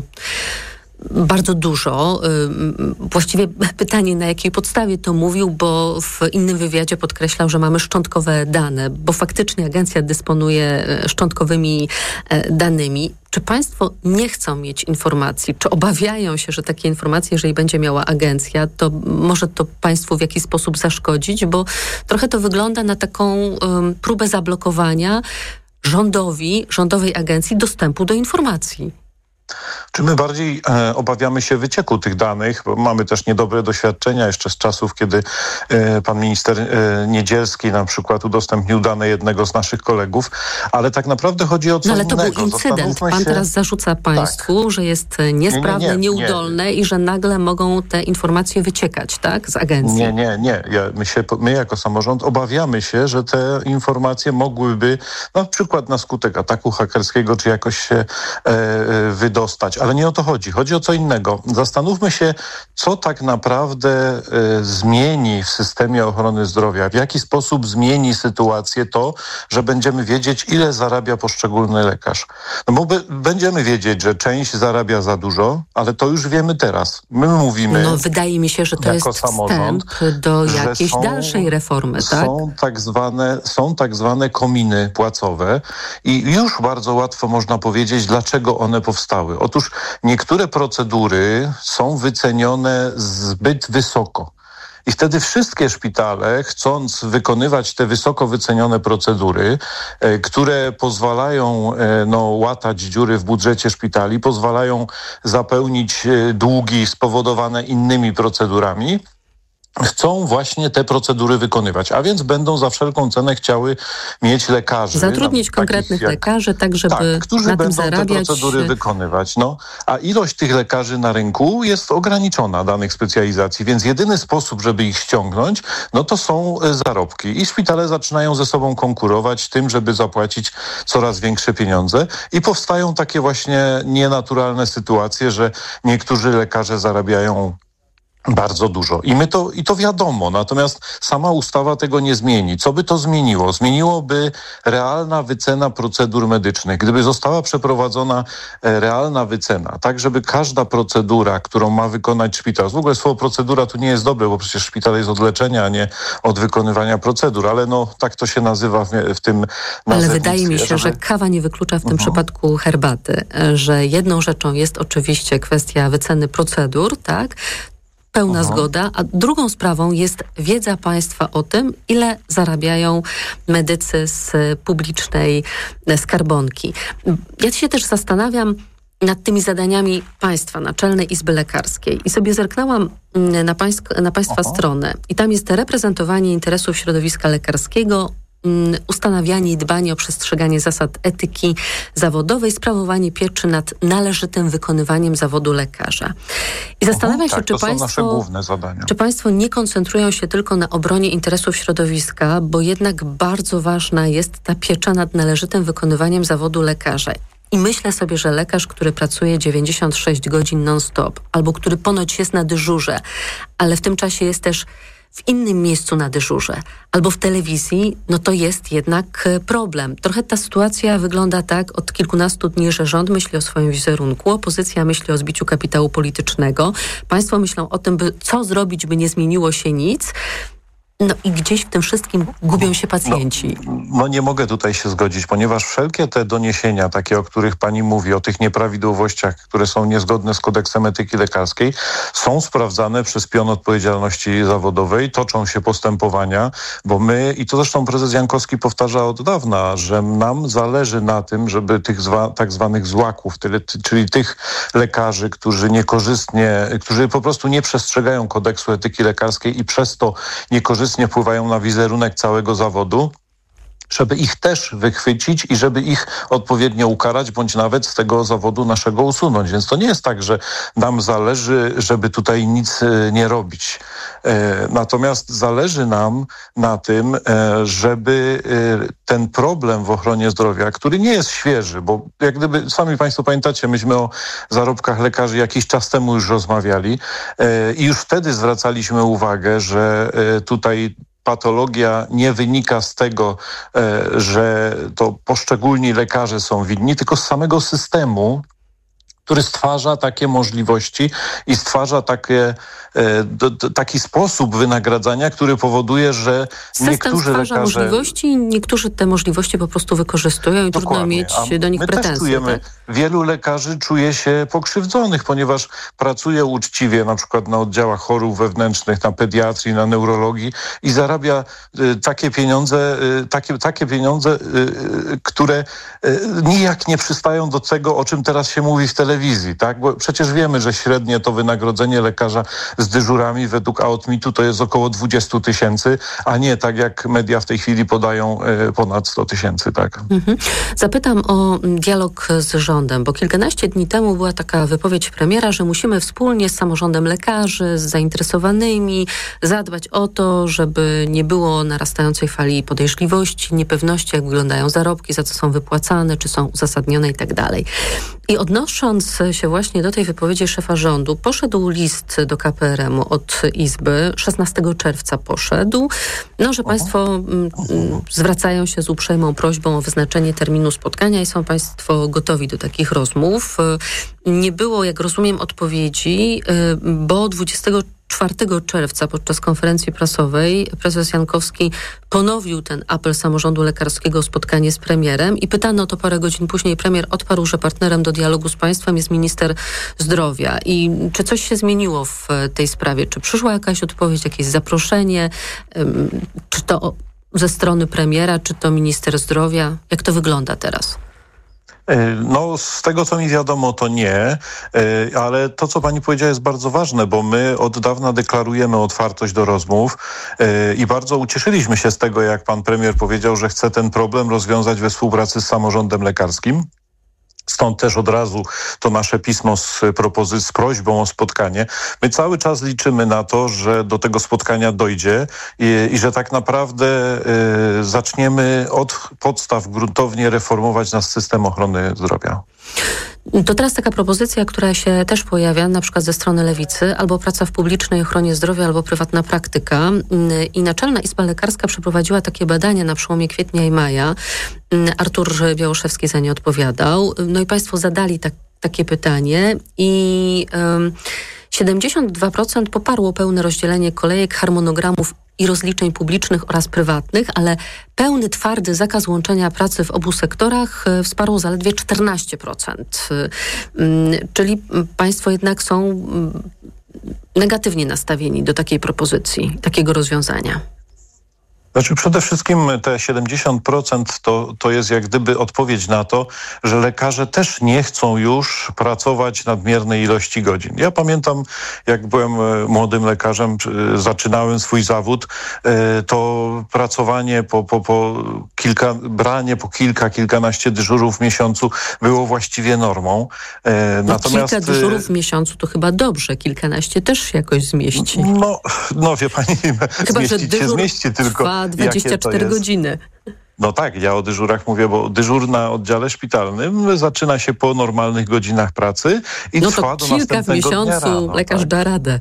[SPEAKER 8] bardzo dużo. Właściwie pytanie, na jakiej podstawie to mówił, bo w innym wywiadzie podkreślał, że mamy szczątkowe dane, bo faktycznie agencja dysponuje szczątkowymi danymi. Czy państwo nie chcą mieć informacji? Czy obawiają się, że takie informacje, jeżeli będzie miała agencja, to może to państwu w jakiś sposób zaszkodzić? Bo trochę to wygląda na taką um, próbę zablokowania rządowi, rządowej agencji dostępu do informacji.
[SPEAKER 9] Czy my bardziej e, obawiamy się wycieku tych danych, bo mamy też niedobre doświadczenia jeszcze z czasów, kiedy e, pan minister e, Niedzielski na przykład udostępnił dane jednego z naszych kolegów, ale tak naprawdę chodzi o co
[SPEAKER 8] no, ale
[SPEAKER 9] innego.
[SPEAKER 8] to był incydent. Pan
[SPEAKER 9] się...
[SPEAKER 8] teraz zarzuca państwu, tak. że jest niesprawne, nie, nie, nie, nieudolne nie. i że nagle mogą te informacje wyciekać, tak, z agencji.
[SPEAKER 9] Nie, nie, nie. Ja, my, się, my jako samorząd obawiamy się, że te informacje mogłyby na przykład na skutek ataku hakerskiego czy jakoś się e, wydostać. Ale nie o to chodzi. Chodzi o co innego. Zastanówmy się, co tak naprawdę y, zmieni w systemie ochrony zdrowia. W jaki sposób zmieni sytuację to, że będziemy wiedzieć, ile zarabia poszczególny lekarz. No bo by, będziemy wiedzieć, że część zarabia za dużo, ale to już wiemy teraz. My mówimy...
[SPEAKER 8] No wydaje mi się, że to jest
[SPEAKER 9] samorząd,
[SPEAKER 8] wstęp do jakiejś są, dalszej reformy, tak?
[SPEAKER 9] Są tak zwane, są tak zwane kominy płacowe i już bardzo łatwo można powiedzieć, dlaczego one powstały. Otóż niektóre procedury są wycenione zbyt wysoko. I wtedy wszystkie szpitale, chcąc wykonywać te wysoko wycenione procedury, e, które pozwalają e, no, łatać dziury w budżecie szpitali, pozwalają zapełnić e, długi spowodowane innymi procedurami, chcą właśnie te procedury wykonywać, a więc będą za wszelką cenę chciały mieć lekarzy.
[SPEAKER 8] Zatrudnić
[SPEAKER 9] no,
[SPEAKER 8] konkretnych
[SPEAKER 9] jak,
[SPEAKER 8] lekarzy, tak żeby
[SPEAKER 9] tak, którzy
[SPEAKER 8] na
[SPEAKER 9] będą
[SPEAKER 8] tym zarabiać.
[SPEAKER 9] te procedury wykonywać. No, a ilość tych lekarzy na rynku jest ograniczona danych specjalizacji, więc jedyny sposób, żeby ich ściągnąć, no to są zarobki. I szpitale zaczynają ze sobą konkurować tym, żeby zapłacić coraz większe pieniądze i powstają takie właśnie nienaturalne sytuacje, że niektórzy lekarze zarabiają bardzo dużo. I my to, i to wiadomo, natomiast sama ustawa tego nie zmieni. Co by to zmieniło? Zmieniłoby realna wycena procedur medycznych. Gdyby została przeprowadzona e, realna wycena, tak żeby każda procedura, którą ma wykonać szpital, w ogóle słowo procedura tu nie jest dobre, bo przecież szpital jest od leczenia, a nie od wykonywania procedur, ale no tak to się nazywa w, w tym
[SPEAKER 8] Ale wydaje mi się, żeby... że kawa nie wyklucza w tym uh-huh. przypadku herbaty, że jedną rzeczą jest oczywiście kwestia wyceny procedur, tak? Pełna Aha. zgoda, a drugą sprawą jest wiedza państwa o tym, ile zarabiają medycy z publicznej skarbonki. Ja się też zastanawiam nad tymi zadaniami państwa, Naczelnej Izby Lekarskiej i sobie zerknęłam na, pańsk- na państwa Aha. stronę i tam jest reprezentowanie interesów środowiska lekarskiego, ustanawianie i dbanie o przestrzeganie zasad etyki zawodowej, sprawowanie pieczy nad należytym wykonywaniem zawodu lekarza. I zastanawiam się,
[SPEAKER 9] tak,
[SPEAKER 8] czy, państwo, czy państwo nie koncentrują się tylko na obronie interesów środowiska, bo jednak bardzo ważna jest ta piecza nad należytym wykonywaniem zawodu lekarza. I myślę sobie, że lekarz, który pracuje dziewięćdziesiąt sześć godzin non-stop, albo który ponoć jest na dyżurze, ale w tym czasie jest też w innym miejscu na dyżurze, albo w telewizji, no to jest jednak problem. Trochę ta sytuacja wygląda tak od kilkunastu dni, że rząd myśli o swoim wizerunku, opozycja myśli o zbiciu kapitału politycznego, państwo myślą o tym, by co zrobić, by nie zmieniło się nic. No i gdzieś w tym wszystkim gubią się pacjenci.
[SPEAKER 9] No, no nie mogę tutaj się zgodzić, ponieważ wszelkie te doniesienia, takie, o których pani mówi, o tych nieprawidłowościach, które są niezgodne z kodeksem etyki lekarskiej, są sprawdzane przez pion odpowiedzialności zawodowej, toczą się postępowania, bo my, i to zresztą prezes Jankowski powtarza od dawna, że nam zależy na tym, żeby tych zwa, tak zwanych złaków, tyle, czyli tych lekarzy, którzy niekorzystnie, którzy po prostu nie przestrzegają kodeksu etyki lekarskiej i przez to niekorzystnie wpływają na wizerunek całego zawodu, żeby ich też wychwycić i żeby ich odpowiednio ukarać, bądź nawet z tego zawodu naszego usunąć. Więc to nie jest tak, że nam zależy, żeby tutaj nic nie robić. Natomiast zależy nam na tym, żeby ten problem w ochronie zdrowia, który nie jest świeży, bo jak gdyby, sami państwo pamiętacie, myśmy o zarobkach lekarzy jakiś czas temu już rozmawiali i już wtedy zwracaliśmy uwagę, że tutaj patologia nie wynika z tego, że to poszczególni lekarze są winni, tylko z samego systemu, który stwarza takie możliwości i stwarza takie, d, d, taki sposób wynagradzania, który powoduje, że
[SPEAKER 8] System
[SPEAKER 9] niektórzy
[SPEAKER 8] stwarza
[SPEAKER 9] lekarze...
[SPEAKER 8] możliwości, niektórzy te możliwości po prostu wykorzystują i
[SPEAKER 9] Dokładnie.
[SPEAKER 8] trudno mieć
[SPEAKER 9] A
[SPEAKER 8] do nich
[SPEAKER 9] my
[SPEAKER 8] pretensje.
[SPEAKER 9] Też czujemy,
[SPEAKER 8] tak?
[SPEAKER 9] Wielu lekarzy czuje się pokrzywdzonych, ponieważ pracuje uczciwie na przykład na oddziałach chorób wewnętrznych, na pediatrii, na neurologii i zarabia y, takie pieniądze, y, takie, takie pieniądze, y, y, które y, nijak nie przystają do tego, o czym teraz się mówi w telewizji, tak? Bo przecież wiemy, że średnie to wynagrodzenie lekarza z dyżurami według AOTMiT-u to jest około dwadzieścia tysięcy, a nie tak jak media w tej chwili podają y, ponad sto tysięcy, tak?
[SPEAKER 8] Mhm. Zapytam o dialog z rządem, bo kilkanaście dni temu była taka wypowiedź premiera, że musimy wspólnie z samorządem lekarzy, z zainteresowanymi zadbać o to, żeby nie było narastającej fali podejrzliwości, niepewności, jak wyglądają zarobki, za co są wypłacane, czy są uzasadnione i tak dalej. I odnosząc się właśnie do tej wypowiedzi szefa rządu, poszedł list do K P R M-u od Izby, szesnastego czerwca poszedł, no, że państwo m, m, zwracają się z uprzejmą prośbą o wyznaczenie terminu spotkania i są państwo gotowi do takich rozmów. Nie było, jak rozumiem, odpowiedzi, bo dwudziestego czwartego czerwca podczas konferencji prasowej prezes Jankowski ponowił ten apel samorządu lekarskiego o spotkanie z premierem i pytano o to parę godzin później. Premier odparł, że partnerem do dialogu z państwem jest minister zdrowia. I czy coś się zmieniło w tej sprawie? Czy przyszła jakaś odpowiedź, jakieś zaproszenie? Czy to ze strony premiera, czy to minister zdrowia? Jak to wygląda teraz?
[SPEAKER 9] No, z tego, co mi wiadomo, to nie, ale to, co pani powiedziała, jest bardzo ważne, bo my od dawna deklarujemy otwartość do rozmów i bardzo ucieszyliśmy się z tego, jak pan premier powiedział, że chce ten problem rozwiązać we współpracy z samorządem lekarskim. Stąd też od razu to nasze pismo z, propozy- z prośbą o spotkanie. My cały czas liczymy na to, że do tego spotkania dojdzie i, i że tak naprawdę y, zaczniemy od podstaw gruntownie reformować nasz system ochrony zdrowia.
[SPEAKER 8] To teraz taka propozycja, która się też pojawia na przykład ze strony Lewicy, albo praca w publicznej ochronie zdrowia, albo prywatna praktyka. I Naczelna Izba Lekarska przeprowadziła takie badania na przełomie kwietnia i maja. Artur Białoszewski za nie odpowiadał. No i państwo zadali tak, takie pytanie i um, siedemdziesiąt dwa procent poparło pełne rozdzielenie kolejek, harmonogramów i rozliczeń publicznych oraz prywatnych, ale pełny, twardy zakaz łączenia pracy w obu sektorach wsparło zaledwie czternaście procent. Czyli państwo jednak są negatywnie nastawieni do takiej propozycji, takiego rozwiązania.
[SPEAKER 9] Znaczy przede wszystkim te siedemdziesiąt procent to, to jest jak gdyby odpowiedź na to, że lekarze też nie chcą już pracować nadmiernej ilości godzin. Ja pamiętam, jak byłem młodym lekarzem, zaczynałem swój zawód, to pracowanie po, po, po kilka, branie po kilka, kilkanaście dyżurów w miesiącu było właściwie normą.
[SPEAKER 8] No, Natomiast kilka dyżurów w miesiącu to chyba dobrze, kilkanaście też się jakoś zmieści.
[SPEAKER 9] No, no wie pani,
[SPEAKER 8] chyba,
[SPEAKER 9] zmieścić
[SPEAKER 8] że dyżur
[SPEAKER 9] się zmieści, tylko
[SPEAKER 8] dwadzieścia cztery godziny.
[SPEAKER 9] No tak, ja o dyżurach mówię, bo dyżur na oddziale szpitalnym zaczyna się po normalnych godzinach pracy i
[SPEAKER 8] no
[SPEAKER 9] trwa
[SPEAKER 8] to
[SPEAKER 9] do
[SPEAKER 8] kilka w miesiącu lekarz
[SPEAKER 9] tak.
[SPEAKER 8] da radę.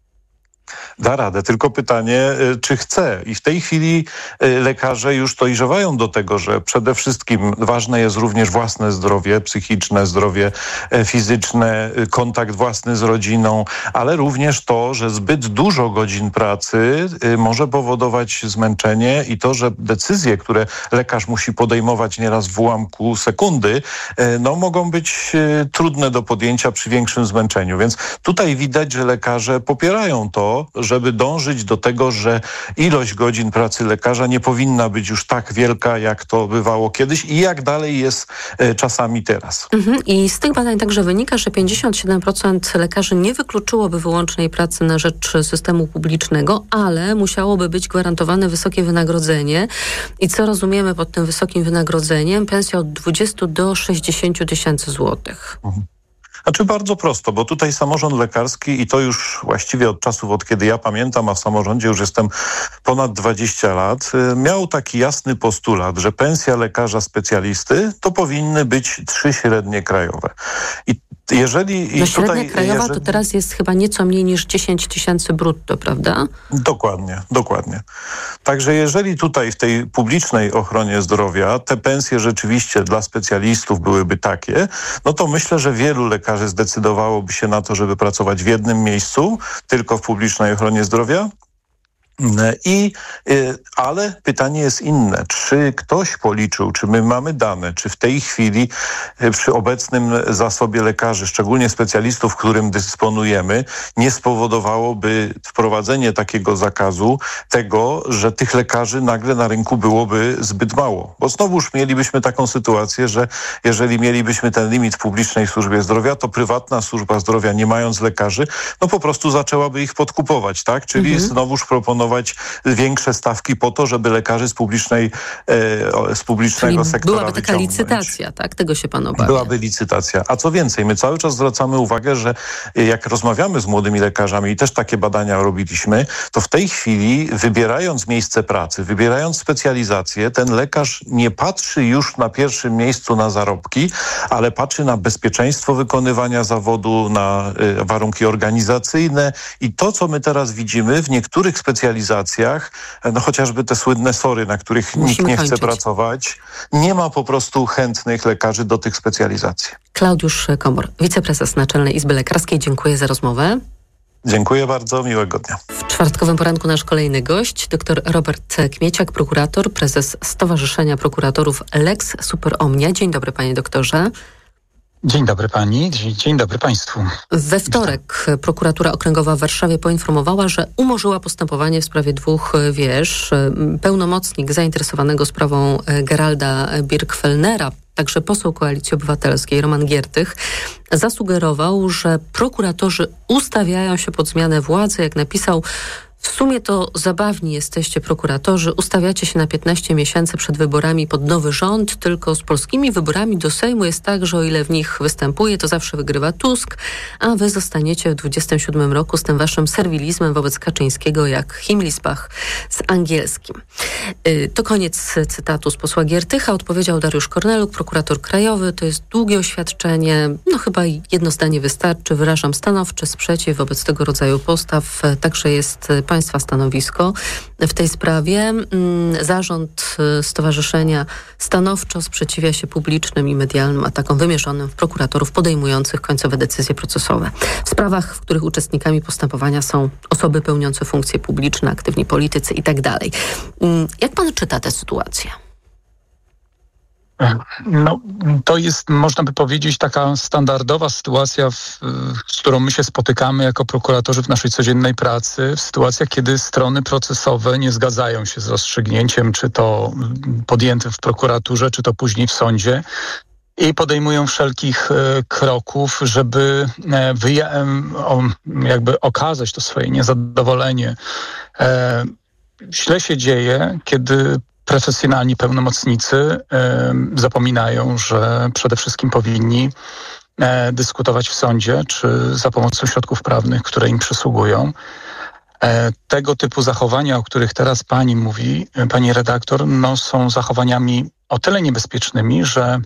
[SPEAKER 9] Da radę, tylko pytanie, czy chce. I w tej chwili lekarze już dojrzewają do tego, że przede wszystkim ważne jest również własne zdrowie psychiczne, zdrowie fizyczne, kontakt własny z rodziną, ale również to, że zbyt dużo godzin pracy może powodować zmęczenie i to, że decyzje, które lekarz musi podejmować nieraz w ułamku sekundy, no mogą być trudne do podjęcia przy większym zmęczeniu. Więc tutaj widać, że lekarze popierają to, żeby dążyć do tego, że ilość godzin pracy lekarza nie powinna być już tak wielka, jak to bywało kiedyś i jak dalej jest e, czasami teraz.
[SPEAKER 8] Mhm. I z tych badań także wynika, że pięćdziesiąt siedem procent lekarzy nie wykluczyłoby wyłącznej pracy na rzecz systemu publicznego, ale musiałoby być gwarantowane wysokie wynagrodzenie. I co rozumiemy pod tym wysokim wynagrodzeniem? Pensja od dwudziestu do sześćdziesięciu tysięcy złotych.
[SPEAKER 9] Mhm. Znaczy bardzo prosto, bo tutaj samorząd lekarski i to już właściwie od czasów, od kiedy ja pamiętam, a w samorządzie już jestem ponad dwadzieścia lat, miał taki jasny postulat, że pensja lekarza specjalisty to powinny być trzy średnie krajowe. I jeżeli...
[SPEAKER 8] No
[SPEAKER 9] i
[SPEAKER 8] średnia
[SPEAKER 9] tutaj,
[SPEAKER 8] krajowa
[SPEAKER 9] jeżeli...
[SPEAKER 8] to teraz jest chyba nieco mniej niż dziesięć tysięcy brutto, prawda?
[SPEAKER 9] Dokładnie, dokładnie. Także jeżeli tutaj w tej publicznej ochronie zdrowia te pensje rzeczywiście dla specjalistów byłyby takie, no to myślę, że wielu lekarzy zdecydowałoby się na to, żeby pracować w jednym miejscu, tylko w publicznej ochronie zdrowia. I, ale pytanie jest inne. Czy ktoś policzył, czy my mamy dane, czy w tej chwili przy obecnym zasobie lekarzy, szczególnie specjalistów, którym dysponujemy, nie spowodowałoby wprowadzenie takiego zakazu tego, że tych lekarzy nagle na rynku byłoby zbyt mało. Bo znowuż mielibyśmy taką sytuację, że jeżeli mielibyśmy ten limit w publicznej służbie zdrowia, to prywatna służba zdrowia, nie mając lekarzy, no po prostu zaczęłaby ich podkupować, tak? Czyli mhm. znowuż proponować większe stawki po to, żeby lekarzy z publicznej, e, z publicznego
[SPEAKER 8] Czyli
[SPEAKER 9] sektora
[SPEAKER 8] byłaby taka
[SPEAKER 9] wyciągnąć.
[SPEAKER 8] licytacja, tak? Tego się pan obawia.
[SPEAKER 9] Byłaby licytacja. A co więcej, my cały czas zwracamy uwagę, że jak rozmawiamy z młodymi lekarzami i też takie badania robiliśmy, to w tej chwili wybierając miejsce pracy, wybierając specjalizację, ten lekarz nie patrzy już na pierwszym miejscu na zarobki, ale patrzy na bezpieczeństwo wykonywania zawodu, na y, warunki organizacyjne i to, co my teraz widzimy w niektórych specjalizacjach, no chociażby te słynne sory, na których
[SPEAKER 8] Musimy
[SPEAKER 9] nikt nie
[SPEAKER 8] kończyć.
[SPEAKER 9] chce pracować, nie ma po prostu chętnych lekarzy do tych specjalizacji.
[SPEAKER 8] Klaudiusz Komor, wiceprezes Naczelnej Izby Lekarskiej. Dziękuję za rozmowę.
[SPEAKER 9] Dziękuję bardzo, miłego dnia.
[SPEAKER 8] W czwartkowym poranku nasz kolejny gość, dr Robert Kmieciak, prokurator, prezes Stowarzyszenia Prokuratorów Lex Super Omnia. Dzień dobry, panie doktorze.
[SPEAKER 10] Dzień dobry pani, dzień dobry państwu.
[SPEAKER 8] We wtorek prokuratura okręgowa w Warszawie poinformowała, że umorzyła postępowanie w sprawie dwóch wież. Pełnomocnik zainteresowanego sprawą Geralda Birgfellnera także poseł Koalicji Obywatelskiej Roman Giertych, zasugerował, że prokuratorzy ustawiają się pod zmianę władzy. Jak napisał, w sumie to zabawni jesteście prokuratorzy, ustawiacie się na piętnaście miesięcy przed wyborami pod nowy rząd, tylko z polskimi wyborami do Sejmu jest tak, że o ile w nich występuje, to zawsze wygrywa Tusk, a wy zostaniecie w dwudziestym siódmym roku z tym waszym serwilizmem wobec Kaczyńskiego jak Himmlisbach z angielskim. Yy, to koniec cytatu z posła Giertycha. Odpowiedział Dariusz Korneluk, prokurator krajowy. To jest długie oświadczenie. No chyba jedno zdanie wystarczy. Wyrażam stanowczy sprzeciw wobec tego rodzaju postaw. Także jest państwa stanowisko w tej sprawie. Zarząd stowarzyszenia stanowczo sprzeciwia się publicznym i medialnym atakom wymierzonym w prokuratorów podejmujących końcowe decyzje procesowe. W sprawach, w których uczestnikami postępowania są osoby pełniące funkcje publiczne, aktywni politycy i tak dalej. Jak pan czyta tę sytuację?
[SPEAKER 10] No, to jest, można by powiedzieć, taka standardowa sytuacja, w, z którą my się spotykamy jako prokuratorzy w naszej codziennej pracy, w sytuacjach, kiedy strony procesowe nie zgadzają się z rozstrzygnięciem, czy to podjętym w prokuraturze, czy to później w sądzie, i podejmują wszelkich e, kroków, żeby e, wyja- o, jakby okazać to swoje niezadowolenie. E, źle się dzieje, kiedy profesjonalni pełnomocnicy e, zapominają, że przede wszystkim powinni e, dyskutować w sądzie, czy za pomocą środków prawnych, które im przysługują. E, tego typu zachowania, o których teraz pani mówi, pani redaktor, no, są zachowaniami o tyle niebezpiecznymi, że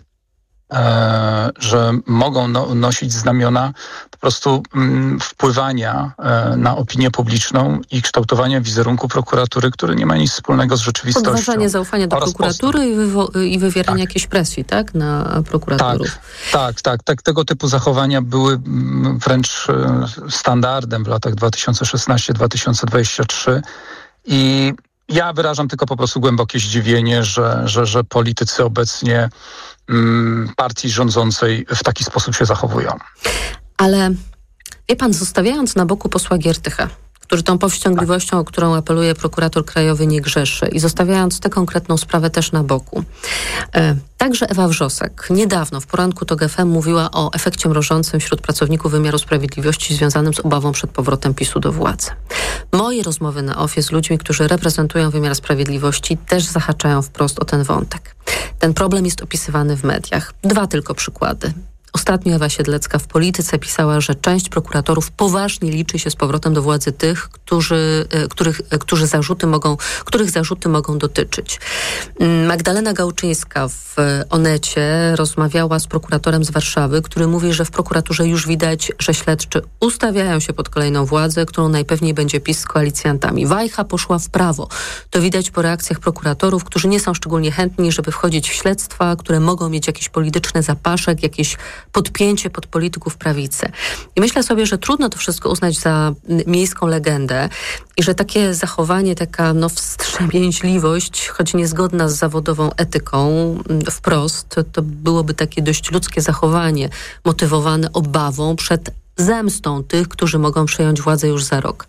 [SPEAKER 10] E, że mogą no, nosić znamiona po prostu mm, wpływania e, na opinię publiczną i kształtowania wizerunku prokuratury, który nie ma nic wspólnego z rzeczywistością.
[SPEAKER 8] Podważanie zaufania do prokuratury i, wywo- i wywieranie tak. jakiejś presji, tak, na prokuratorów.
[SPEAKER 10] Tak, tak, tak, tak. Tego typu zachowania były wręcz standardem w latach dwa tysiące szesnasty do dwa tysiące dwudziestego trzeciego i ja wyrażam tylko po prostu głębokie zdziwienie, że, że, że politycy obecnie mm, partii rządzącej w taki sposób się zachowują.
[SPEAKER 8] Ale wie pan, zostawiając na boku posła Giertycha, który tą powściągliwością, o którą apeluje prokurator krajowy, nie grzeszy, i zostawiając tę konkretną sprawę też na boku. E, także Ewa Wrzosek niedawno w poranku TOG F M mówiła o efekcie mrożącym wśród pracowników wymiaru sprawiedliwości związanym z obawą przed powrotem PiSu do władzy. Moje rozmowy na ofie z ludźmi, którzy reprezentują wymiar sprawiedliwości, też zahaczają wprost o ten wątek. Ten problem jest opisywany w mediach. Dwa tylko przykłady. Ostatnio Ewa Siedlecka w Polityce pisała, że część prokuratorów poważnie liczy się z powrotem do władzy tych, którzy, których, którzy zarzuty mogą, których zarzuty mogą dotyczyć. Magdalena Gałczyńska w Onecie rozmawiała z prokuratorem z Warszawy, który mówi, że w prokuraturze już widać, że śledczy ustawiają się pod kolejną władzę, którą najpewniej będzie PiS z koalicjantami. Wajcha poszła w prawo. To widać po reakcjach prokuratorów, którzy nie są szczególnie chętni, żeby wchodzić w śledztwa, które mogą mieć jakiś polityczny zapaszek, jakieś podpięcie pod polityków prawicy. I myślę sobie, że trudno to wszystko uznać za miejską legendę i że takie zachowanie, taka no, wstrzemięźliwość, choć niezgodna z zawodową etyką wprost, to byłoby takie dość ludzkie zachowanie, motywowane obawą przed zemstą tych, którzy mogą przejąć władzę już za rok.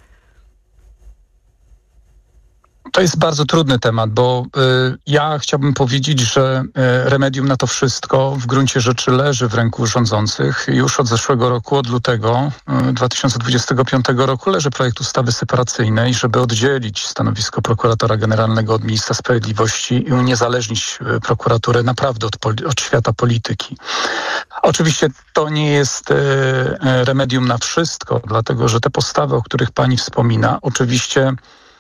[SPEAKER 10] To jest bardzo trudny temat, bo y, ja chciałbym powiedzieć, że y, remedium na to wszystko w gruncie rzeczy leży w ręku rządzących. Już od zeszłego roku, od lutego y, dwa tysiące dwudziestego piątego roku leży projekt ustawy separacyjnej, żeby oddzielić stanowisko prokuratora generalnego od ministra sprawiedliwości i uniezależnić y, prokuraturę naprawdę od, poli- od świata polityki. Oczywiście to nie jest y, y, remedium na wszystko, dlatego że te postawy, o których pani wspomina, oczywiście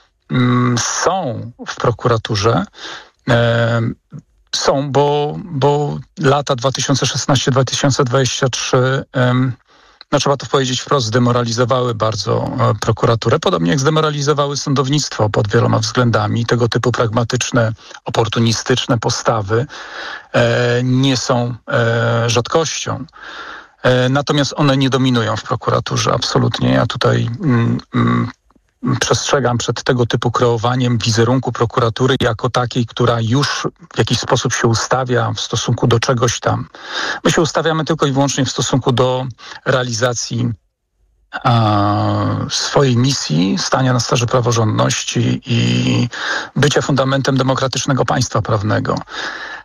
[SPEAKER 10] są w prokuraturze, e, są, bo, bo lata dwa tysiące szesnasty do dwa tysiące dwudziestego trzeciego, e, no trzeba to powiedzieć wprost, zdemoralizowały bardzo e, prokuraturę, podobnie jak zdemoralizowały sądownictwo pod wieloma względami. Tego typu pragmatyczne, oportunistyczne postawy e, nie są e, rzadkością. E, natomiast one nie dominują w prokuraturze, absolutnie. Ja tutaj mm, mm, przestrzegam przed tego typu kreowaniem wizerunku prokuratury jako takiej, która już w jakiś sposób się ustawia w stosunku do czegoś tam. My się ustawiamy tylko i wyłącznie w stosunku do realizacji a, swojej misji, stania na straży praworządności i bycia fundamentem demokratycznego państwa prawnego.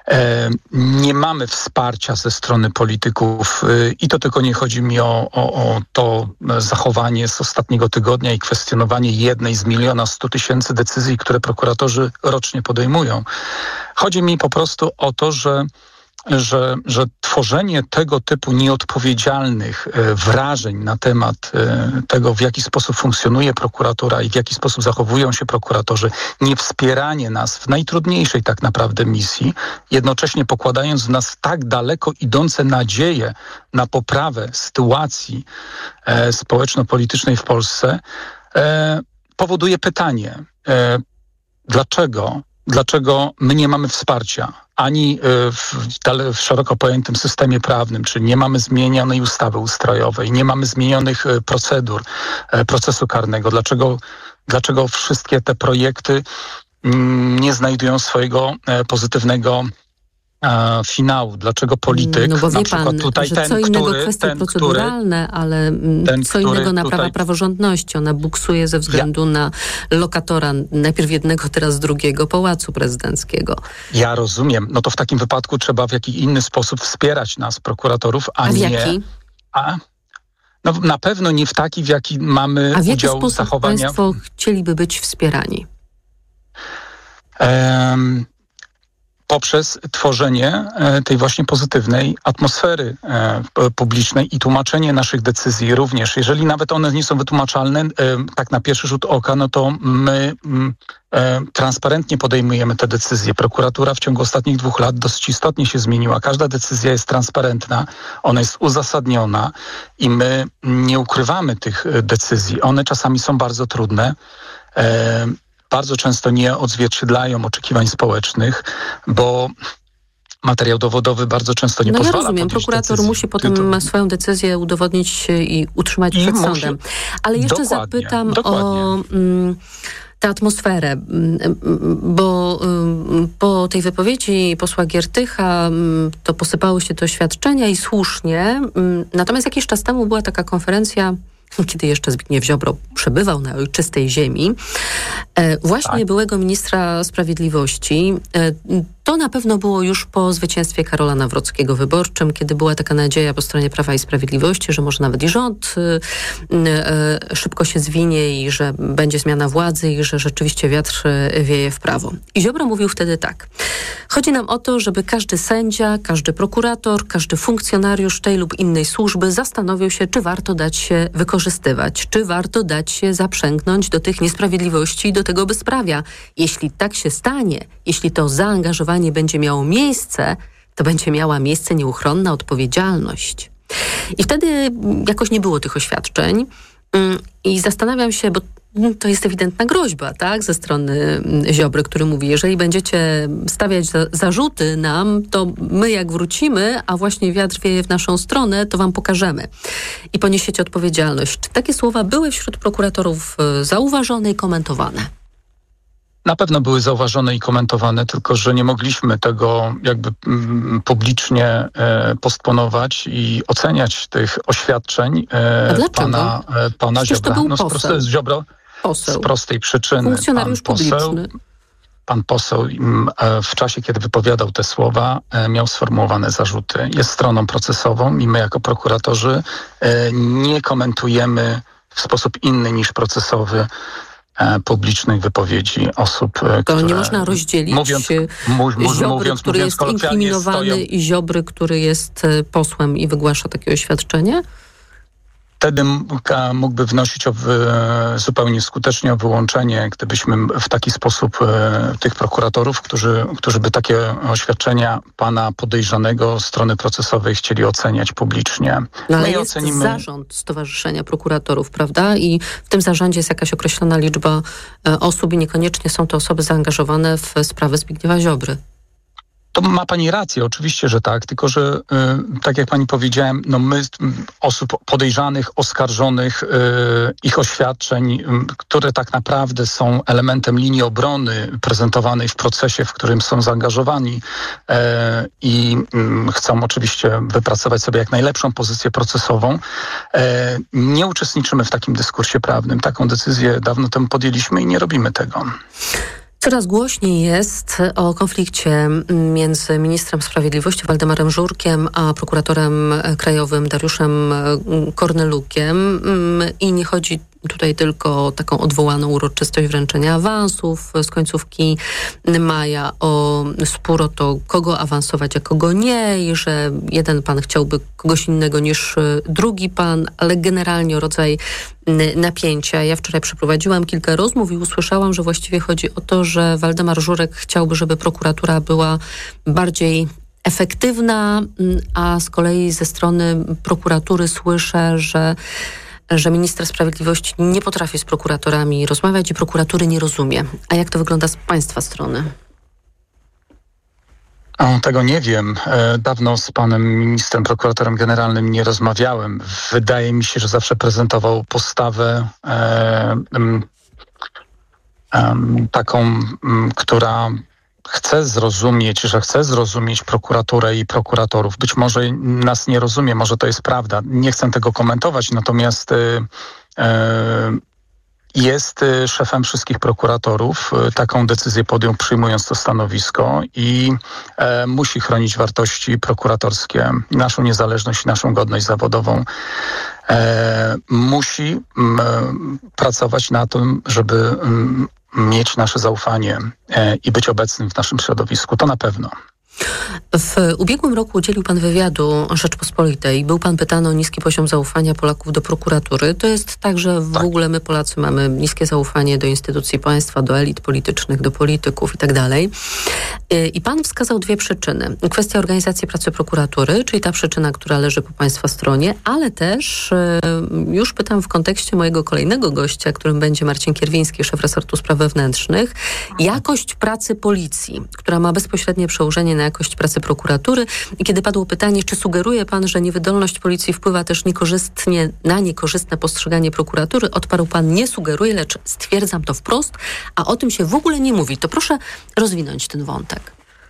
[SPEAKER 10] Nie mamy wsparcia ze strony polityków i to tylko nie chodzi mi o, o, o to zachowanie z ostatniego tygodnia i kwestionowanie jednej z miliona stu tysięcy decyzji, które prokuratorzy rocznie podejmują. Chodzi mi po prostu o to, że Że, że tworzenie tego typu nieodpowiedzialnych wrażeń na temat tego, w jaki sposób funkcjonuje prokuratura i w jaki sposób zachowują się prokuratorzy, nie wspieranie nas w najtrudniejszej tak naprawdę misji, jednocześnie pokładając w nas tak daleko idące nadzieje na poprawę sytuacji e, społeczno-politycznej w Polsce, e, powoduje pytanie, e, dlaczego Dlaczego my nie mamy wsparcia ani w, w szeroko pojętym systemie prawnym, czyli nie mamy zmienionej ustawy ustrojowej, nie mamy zmienionych procedur procesu karnego. Dlaczego, dlaczego wszystkie te projekty nie znajdują swojego pozytywnego finału? Dlaczego polityk,
[SPEAKER 8] no bo wie
[SPEAKER 10] na przykład
[SPEAKER 8] pan,
[SPEAKER 10] tutaj
[SPEAKER 8] że
[SPEAKER 10] ten,
[SPEAKER 8] co innego
[SPEAKER 10] który,
[SPEAKER 8] kwestie
[SPEAKER 10] ten,
[SPEAKER 8] proceduralne,
[SPEAKER 10] który,
[SPEAKER 8] ale
[SPEAKER 10] ten,
[SPEAKER 8] co innego naprawa
[SPEAKER 10] tutaj...
[SPEAKER 8] praworządności. Ona buksuje ze względu ja. na lokatora najpierw jednego, teraz drugiego Pałacu Prezydenckiego.
[SPEAKER 10] Ja rozumiem. No to w takim wypadku trzeba w jakiś inny sposób wspierać nas, prokuratorów, a,
[SPEAKER 8] a w
[SPEAKER 10] nie...
[SPEAKER 8] jaki?
[SPEAKER 10] A no na pewno nie w taki, w jaki mamy
[SPEAKER 8] a w jaki
[SPEAKER 10] udział
[SPEAKER 8] sposób
[SPEAKER 10] zachowania...
[SPEAKER 8] państwo chcieliby być wspierani?
[SPEAKER 10] Um, poprzez tworzenie tej właśnie pozytywnej atmosfery publicznej i tłumaczenie naszych decyzji również. Jeżeli nawet one nie są wytłumaczalne, tak na pierwszy rzut oka, no to my transparentnie podejmujemy te decyzje. Prokuratura w ciągu ostatnich dwóch lat dosyć istotnie się zmieniła. Każda decyzja jest transparentna, ona jest uzasadniona i my nie ukrywamy tych decyzji. One czasami są bardzo trudne. Bardzo często nie odzwierciedlają oczekiwań społecznych, bo materiał dowodowy bardzo często nie
[SPEAKER 8] no
[SPEAKER 10] pozwala.
[SPEAKER 8] No ja rozumiem, prokurator
[SPEAKER 10] decyzji.
[SPEAKER 8] musi potem to... swoją decyzję udowodnić i utrzymać I przed musi... sądem. Ale jeszcze
[SPEAKER 10] dokładnie,
[SPEAKER 8] zapytam
[SPEAKER 10] dokładnie.
[SPEAKER 8] o mm, tę atmosferę, bo mm, po tej wypowiedzi posła Giertycha mm, to posypały się te oświadczenia i słusznie. Mm, natomiast jakiś czas temu była taka konferencja, kiedy jeszcze Zbigniew Ziobro przebywał na ojczystej ziemi, właśnie tak. byłego ministra sprawiedliwości. To na pewno było już po zwycięstwie Karola Nawrockiego wyborczym, kiedy była taka nadzieja po stronie Prawa i Sprawiedliwości, że może nawet i rząd szybko się zwinie i że będzie zmiana władzy i że rzeczywiście wiatr wieje w prawo. I Ziobro mówił wtedy tak. Chodzi nam o to, żeby każdy sędzia, każdy prokurator, każdy funkcjonariusz tej lub innej służby zastanowił się, czy warto dać się wykorzystywać, czy warto dać się zaprzęgnąć do tych niesprawiedliwości i do tego bezprawia. Jeśli tak się stanie, jeśli to zaangażowanie nie będzie miało miejsce, to będzie miała miejsce nieuchronna odpowiedzialność. I wtedy jakoś nie było tych oświadczeń i zastanawiam się, bo to jest ewidentna groźba, tak, ze strony Ziobry, który mówi, jeżeli będziecie stawiać za, zarzuty nam, to my jak wrócimy, a właśnie wiatr wieje w naszą stronę, to wam pokażemy. I poniesiecie odpowiedzialność. Czy takie słowa były wśród prokuratorów zauważone i komentowane?
[SPEAKER 10] Na pewno były zauważone i komentowane, tylko że nie mogliśmy tego jakby mm, publicznie e, postponować i oceniać tych oświadczeń e,
[SPEAKER 8] A dlaczego?
[SPEAKER 10] pana, e, pana
[SPEAKER 8] Przecież
[SPEAKER 10] Ziobra.
[SPEAKER 8] To był
[SPEAKER 10] no, z, prostej, z, Ziobro,
[SPEAKER 8] poseł.
[SPEAKER 10] z prostej przyczyny.
[SPEAKER 8] Funkcjonariusz
[SPEAKER 10] pan poseł,
[SPEAKER 8] publiczny.
[SPEAKER 10] Pan poseł e, w czasie, kiedy wypowiadał te słowa, e, miał sformułowane zarzuty. Jest stroną procesową i my jako prokuratorzy e, nie komentujemy w sposób inny niż procesowy publicznych wypowiedzi osób,
[SPEAKER 8] to
[SPEAKER 10] które...
[SPEAKER 8] nie można rozdzielić
[SPEAKER 10] mówiąc, mów,
[SPEAKER 8] Ziobry,
[SPEAKER 10] mówiąc,
[SPEAKER 8] który
[SPEAKER 10] mówiąc
[SPEAKER 8] jest inkryminowany
[SPEAKER 10] stoją...
[SPEAKER 8] i Ziobry, który jest posłem i wygłasza takie oświadczenie?
[SPEAKER 10] Wtedy mógłby wnosić o wy, zupełnie skutecznie o wyłączenie, gdybyśmy w taki sposób e, tych prokuratorów, którzy, którzy by takie oświadczenia pana podejrzanego strony procesowej chcieli oceniać publicznie.
[SPEAKER 8] No ale
[SPEAKER 10] My
[SPEAKER 8] jest
[SPEAKER 10] ocenimy...
[SPEAKER 8] zarząd Stowarzyszenia Prokuratorów, prawda? I w tym zarządzie jest jakaś określona liczba e, osób i niekoniecznie są to osoby zaangażowane w sprawę Zbigniewa Ziobry.
[SPEAKER 10] To ma pani rację, oczywiście, że tak, tylko że y, tak jak pani powiedziałem, no my osób podejrzanych, oskarżonych, y, ich oświadczeń, y, które tak naprawdę są elementem linii obrony prezentowanej w procesie, w którym są zaangażowani y, i y, chcą oczywiście wypracować sobie jak najlepszą pozycję procesową, y, nie uczestniczymy w takim dyskursie prawnym. Taką decyzję dawno temu podjęliśmy i nie robimy tego.
[SPEAKER 8] Coraz głośniej jest o konflikcie między ministrem sprawiedliwości Waldemarem Żurkiem a prokuratorem krajowym Dariuszem Kornelukiem i nie chodzi tutaj tylko o taką odwołaną uroczystość wręczenia awansów z końcówki maja, o spór o to, kogo awansować, a kogo nie i że jeden pan chciałby kogoś innego niż drugi pan, ale generalnie o rodzaj napięcia. Ja wczoraj przeprowadziłam kilka rozmów i usłyszałam, że właściwie chodzi o to, że Waldemar Żurek chciałby, żeby prokuratura była bardziej efektywna, a z kolei ze strony prokuratury słyszę, że że minister sprawiedliwości nie potrafi z prokuratorami rozmawiać i prokuratury nie rozumie. A jak to wygląda z państwa strony?
[SPEAKER 10] O, tego nie wiem. E, dawno z panem ministrem, prokuratorem generalnym nie rozmawiałem. Wydaje mi się, że zawsze prezentował postawę e, m, m, taką, m, która chce zrozumieć, że chce zrozumieć prokuraturę i prokuratorów. Być może nas nie rozumie, może to jest prawda. Nie chcę tego komentować, natomiast y, y, jest szefem wszystkich prokuratorów. Taką decyzję podjął, przyjmując to stanowisko i y, musi chronić wartości prokuratorskie, naszą niezależność, naszą godność zawodową. E, musi m, pracować na tym, żeby m, mieć nasze zaufanie e, i być obecnym w naszym środowisku. To na pewno.
[SPEAKER 8] W ubiegłym roku udzielił pan wywiadu Rzeczpospolitej. Był pan pytany o niski poziom zaufania Polaków do prokuratury. To jest tak, że w tak. ogóle my Polacy mamy niskie zaufanie do instytucji państwa, do elit politycznych, do polityków i tak dalej. I pan wskazał dwie przyczyny. Kwestia organizacji pracy prokuratury, czyli ta przyczyna, która leży po państwa stronie, ale też już pytam w kontekście mojego kolejnego gościa, którym będzie Marcin Kierwiński, szef resortu spraw wewnętrznych, jakość pracy policji, która ma bezpośrednie przełożenie na jakość pracy prokuratury. I kiedy padło pytanie, czy sugeruje pan, że niewydolność policji wpływa też niekorzystnie na niekorzystne postrzeganie prokuratury, odparł pan: nie sugeruje, lecz stwierdzam to wprost, a o tym się w ogóle nie mówi. To proszę rozwinąć ten wątek.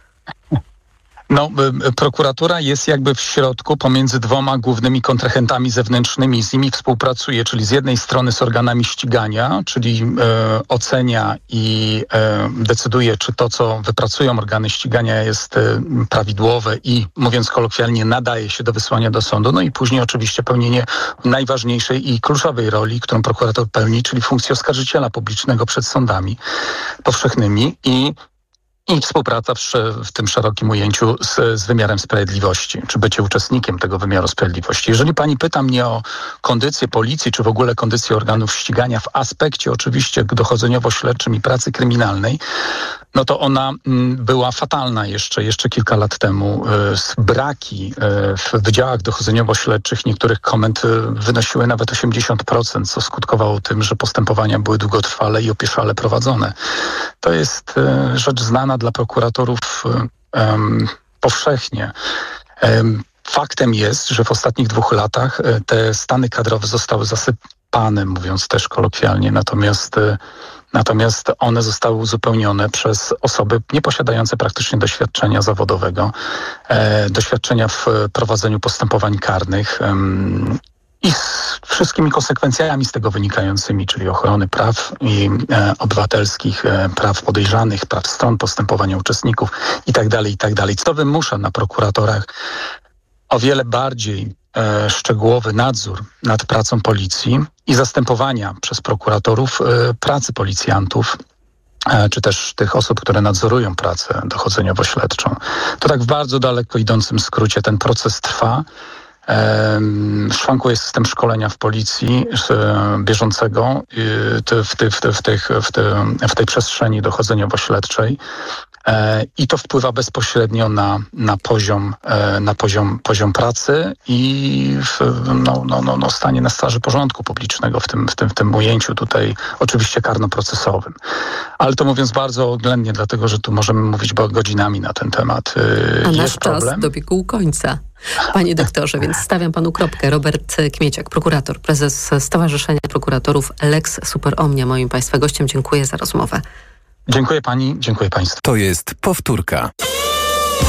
[SPEAKER 10] No, prokuratura jest jakby w środku pomiędzy dwoma głównymi kontrahentami zewnętrznymi. Z nimi współpracuje, czyli z jednej strony z organami ścigania, czyli e, ocenia i e, decyduje, czy to, co wypracują organy ścigania, jest e, prawidłowe i, mówiąc kolokwialnie, nadaje się do wysłania do sądu. No i później oczywiście pełnienie najważniejszej i kluczowej roli, którą prokurator pełni, czyli funkcji oskarżyciela publicznego przed sądami powszechnymi i I współpraca w, w tym szerokim ujęciu z, z wymiarem sprawiedliwości, czy bycie uczestnikiem tego wymiaru sprawiedliwości. Jeżeli pani pyta mnie o kondycję policji, czy w ogóle kondycję organów ścigania w aspekcie oczywiście dochodzeniowo-śledczym i pracy kryminalnej, no to ona m, była fatalna jeszcze, jeszcze kilka lat temu. Y, braki y, w wydziałach dochodzeniowo-śledczych niektórych komend y, wynosiły nawet osiemdziesiąt procent, co skutkowało tym, że postępowania były długotrwale i opieszale prowadzone. To jest y, rzecz znana dla prokuratorów um, powszechnie. Um, faktem jest, że w ostatnich dwóch latach te stany kadrowe zostały zasypane, mówiąc też kolokwialnie, natomiast, natomiast one zostały uzupełnione przez osoby nieposiadające praktycznie doświadczenia zawodowego, e, doświadczenia w prowadzeniu postępowań karnych, um, i z wszystkimi konsekwencjami z tego wynikającymi, czyli ochrony praw i e, obywatelskich, e, praw podejrzanych, praw stron postępowania uczestników itd., itd. Co wymusza na prokuratorach o wiele bardziej e, szczegółowy nadzór nad pracą policji i zastępowania przez prokuratorów e, pracy policjantów, e, czy też tych osób, które nadzorują pracę dochodzeniowo-śledczą. To tak w bardzo daleko idącym skrócie ten proces trwa. Szwankuje system szkolenia w policji bieżącego w, ty, w, ty, w, tych, w, ty, w tej przestrzeni dochodzeniowo-śledczej i to wpływa bezpośrednio na, na, poziom, na poziom, poziom pracy i w, no, no, no, no, stanie na straży porządku publicznego w tym, w, tym, w tym ujęciu tutaj oczywiście karnoprocesowym. Ale to mówiąc bardzo oględnie, dlatego że tu możemy mówić godzinami na ten temat.
[SPEAKER 8] A
[SPEAKER 10] Jest
[SPEAKER 8] nasz czas
[SPEAKER 10] problem.
[SPEAKER 8] dobiegł końca. Panie doktorze, więc stawiam panu kropkę. Robert Kmieciak, prokurator, prezes Stowarzyszenia Prokuratorów Lex Super Omnia, moim państwa gościem. Dziękuję za rozmowę.
[SPEAKER 10] Dziękuję pani, dziękuję państwu.
[SPEAKER 1] To jest powtórka.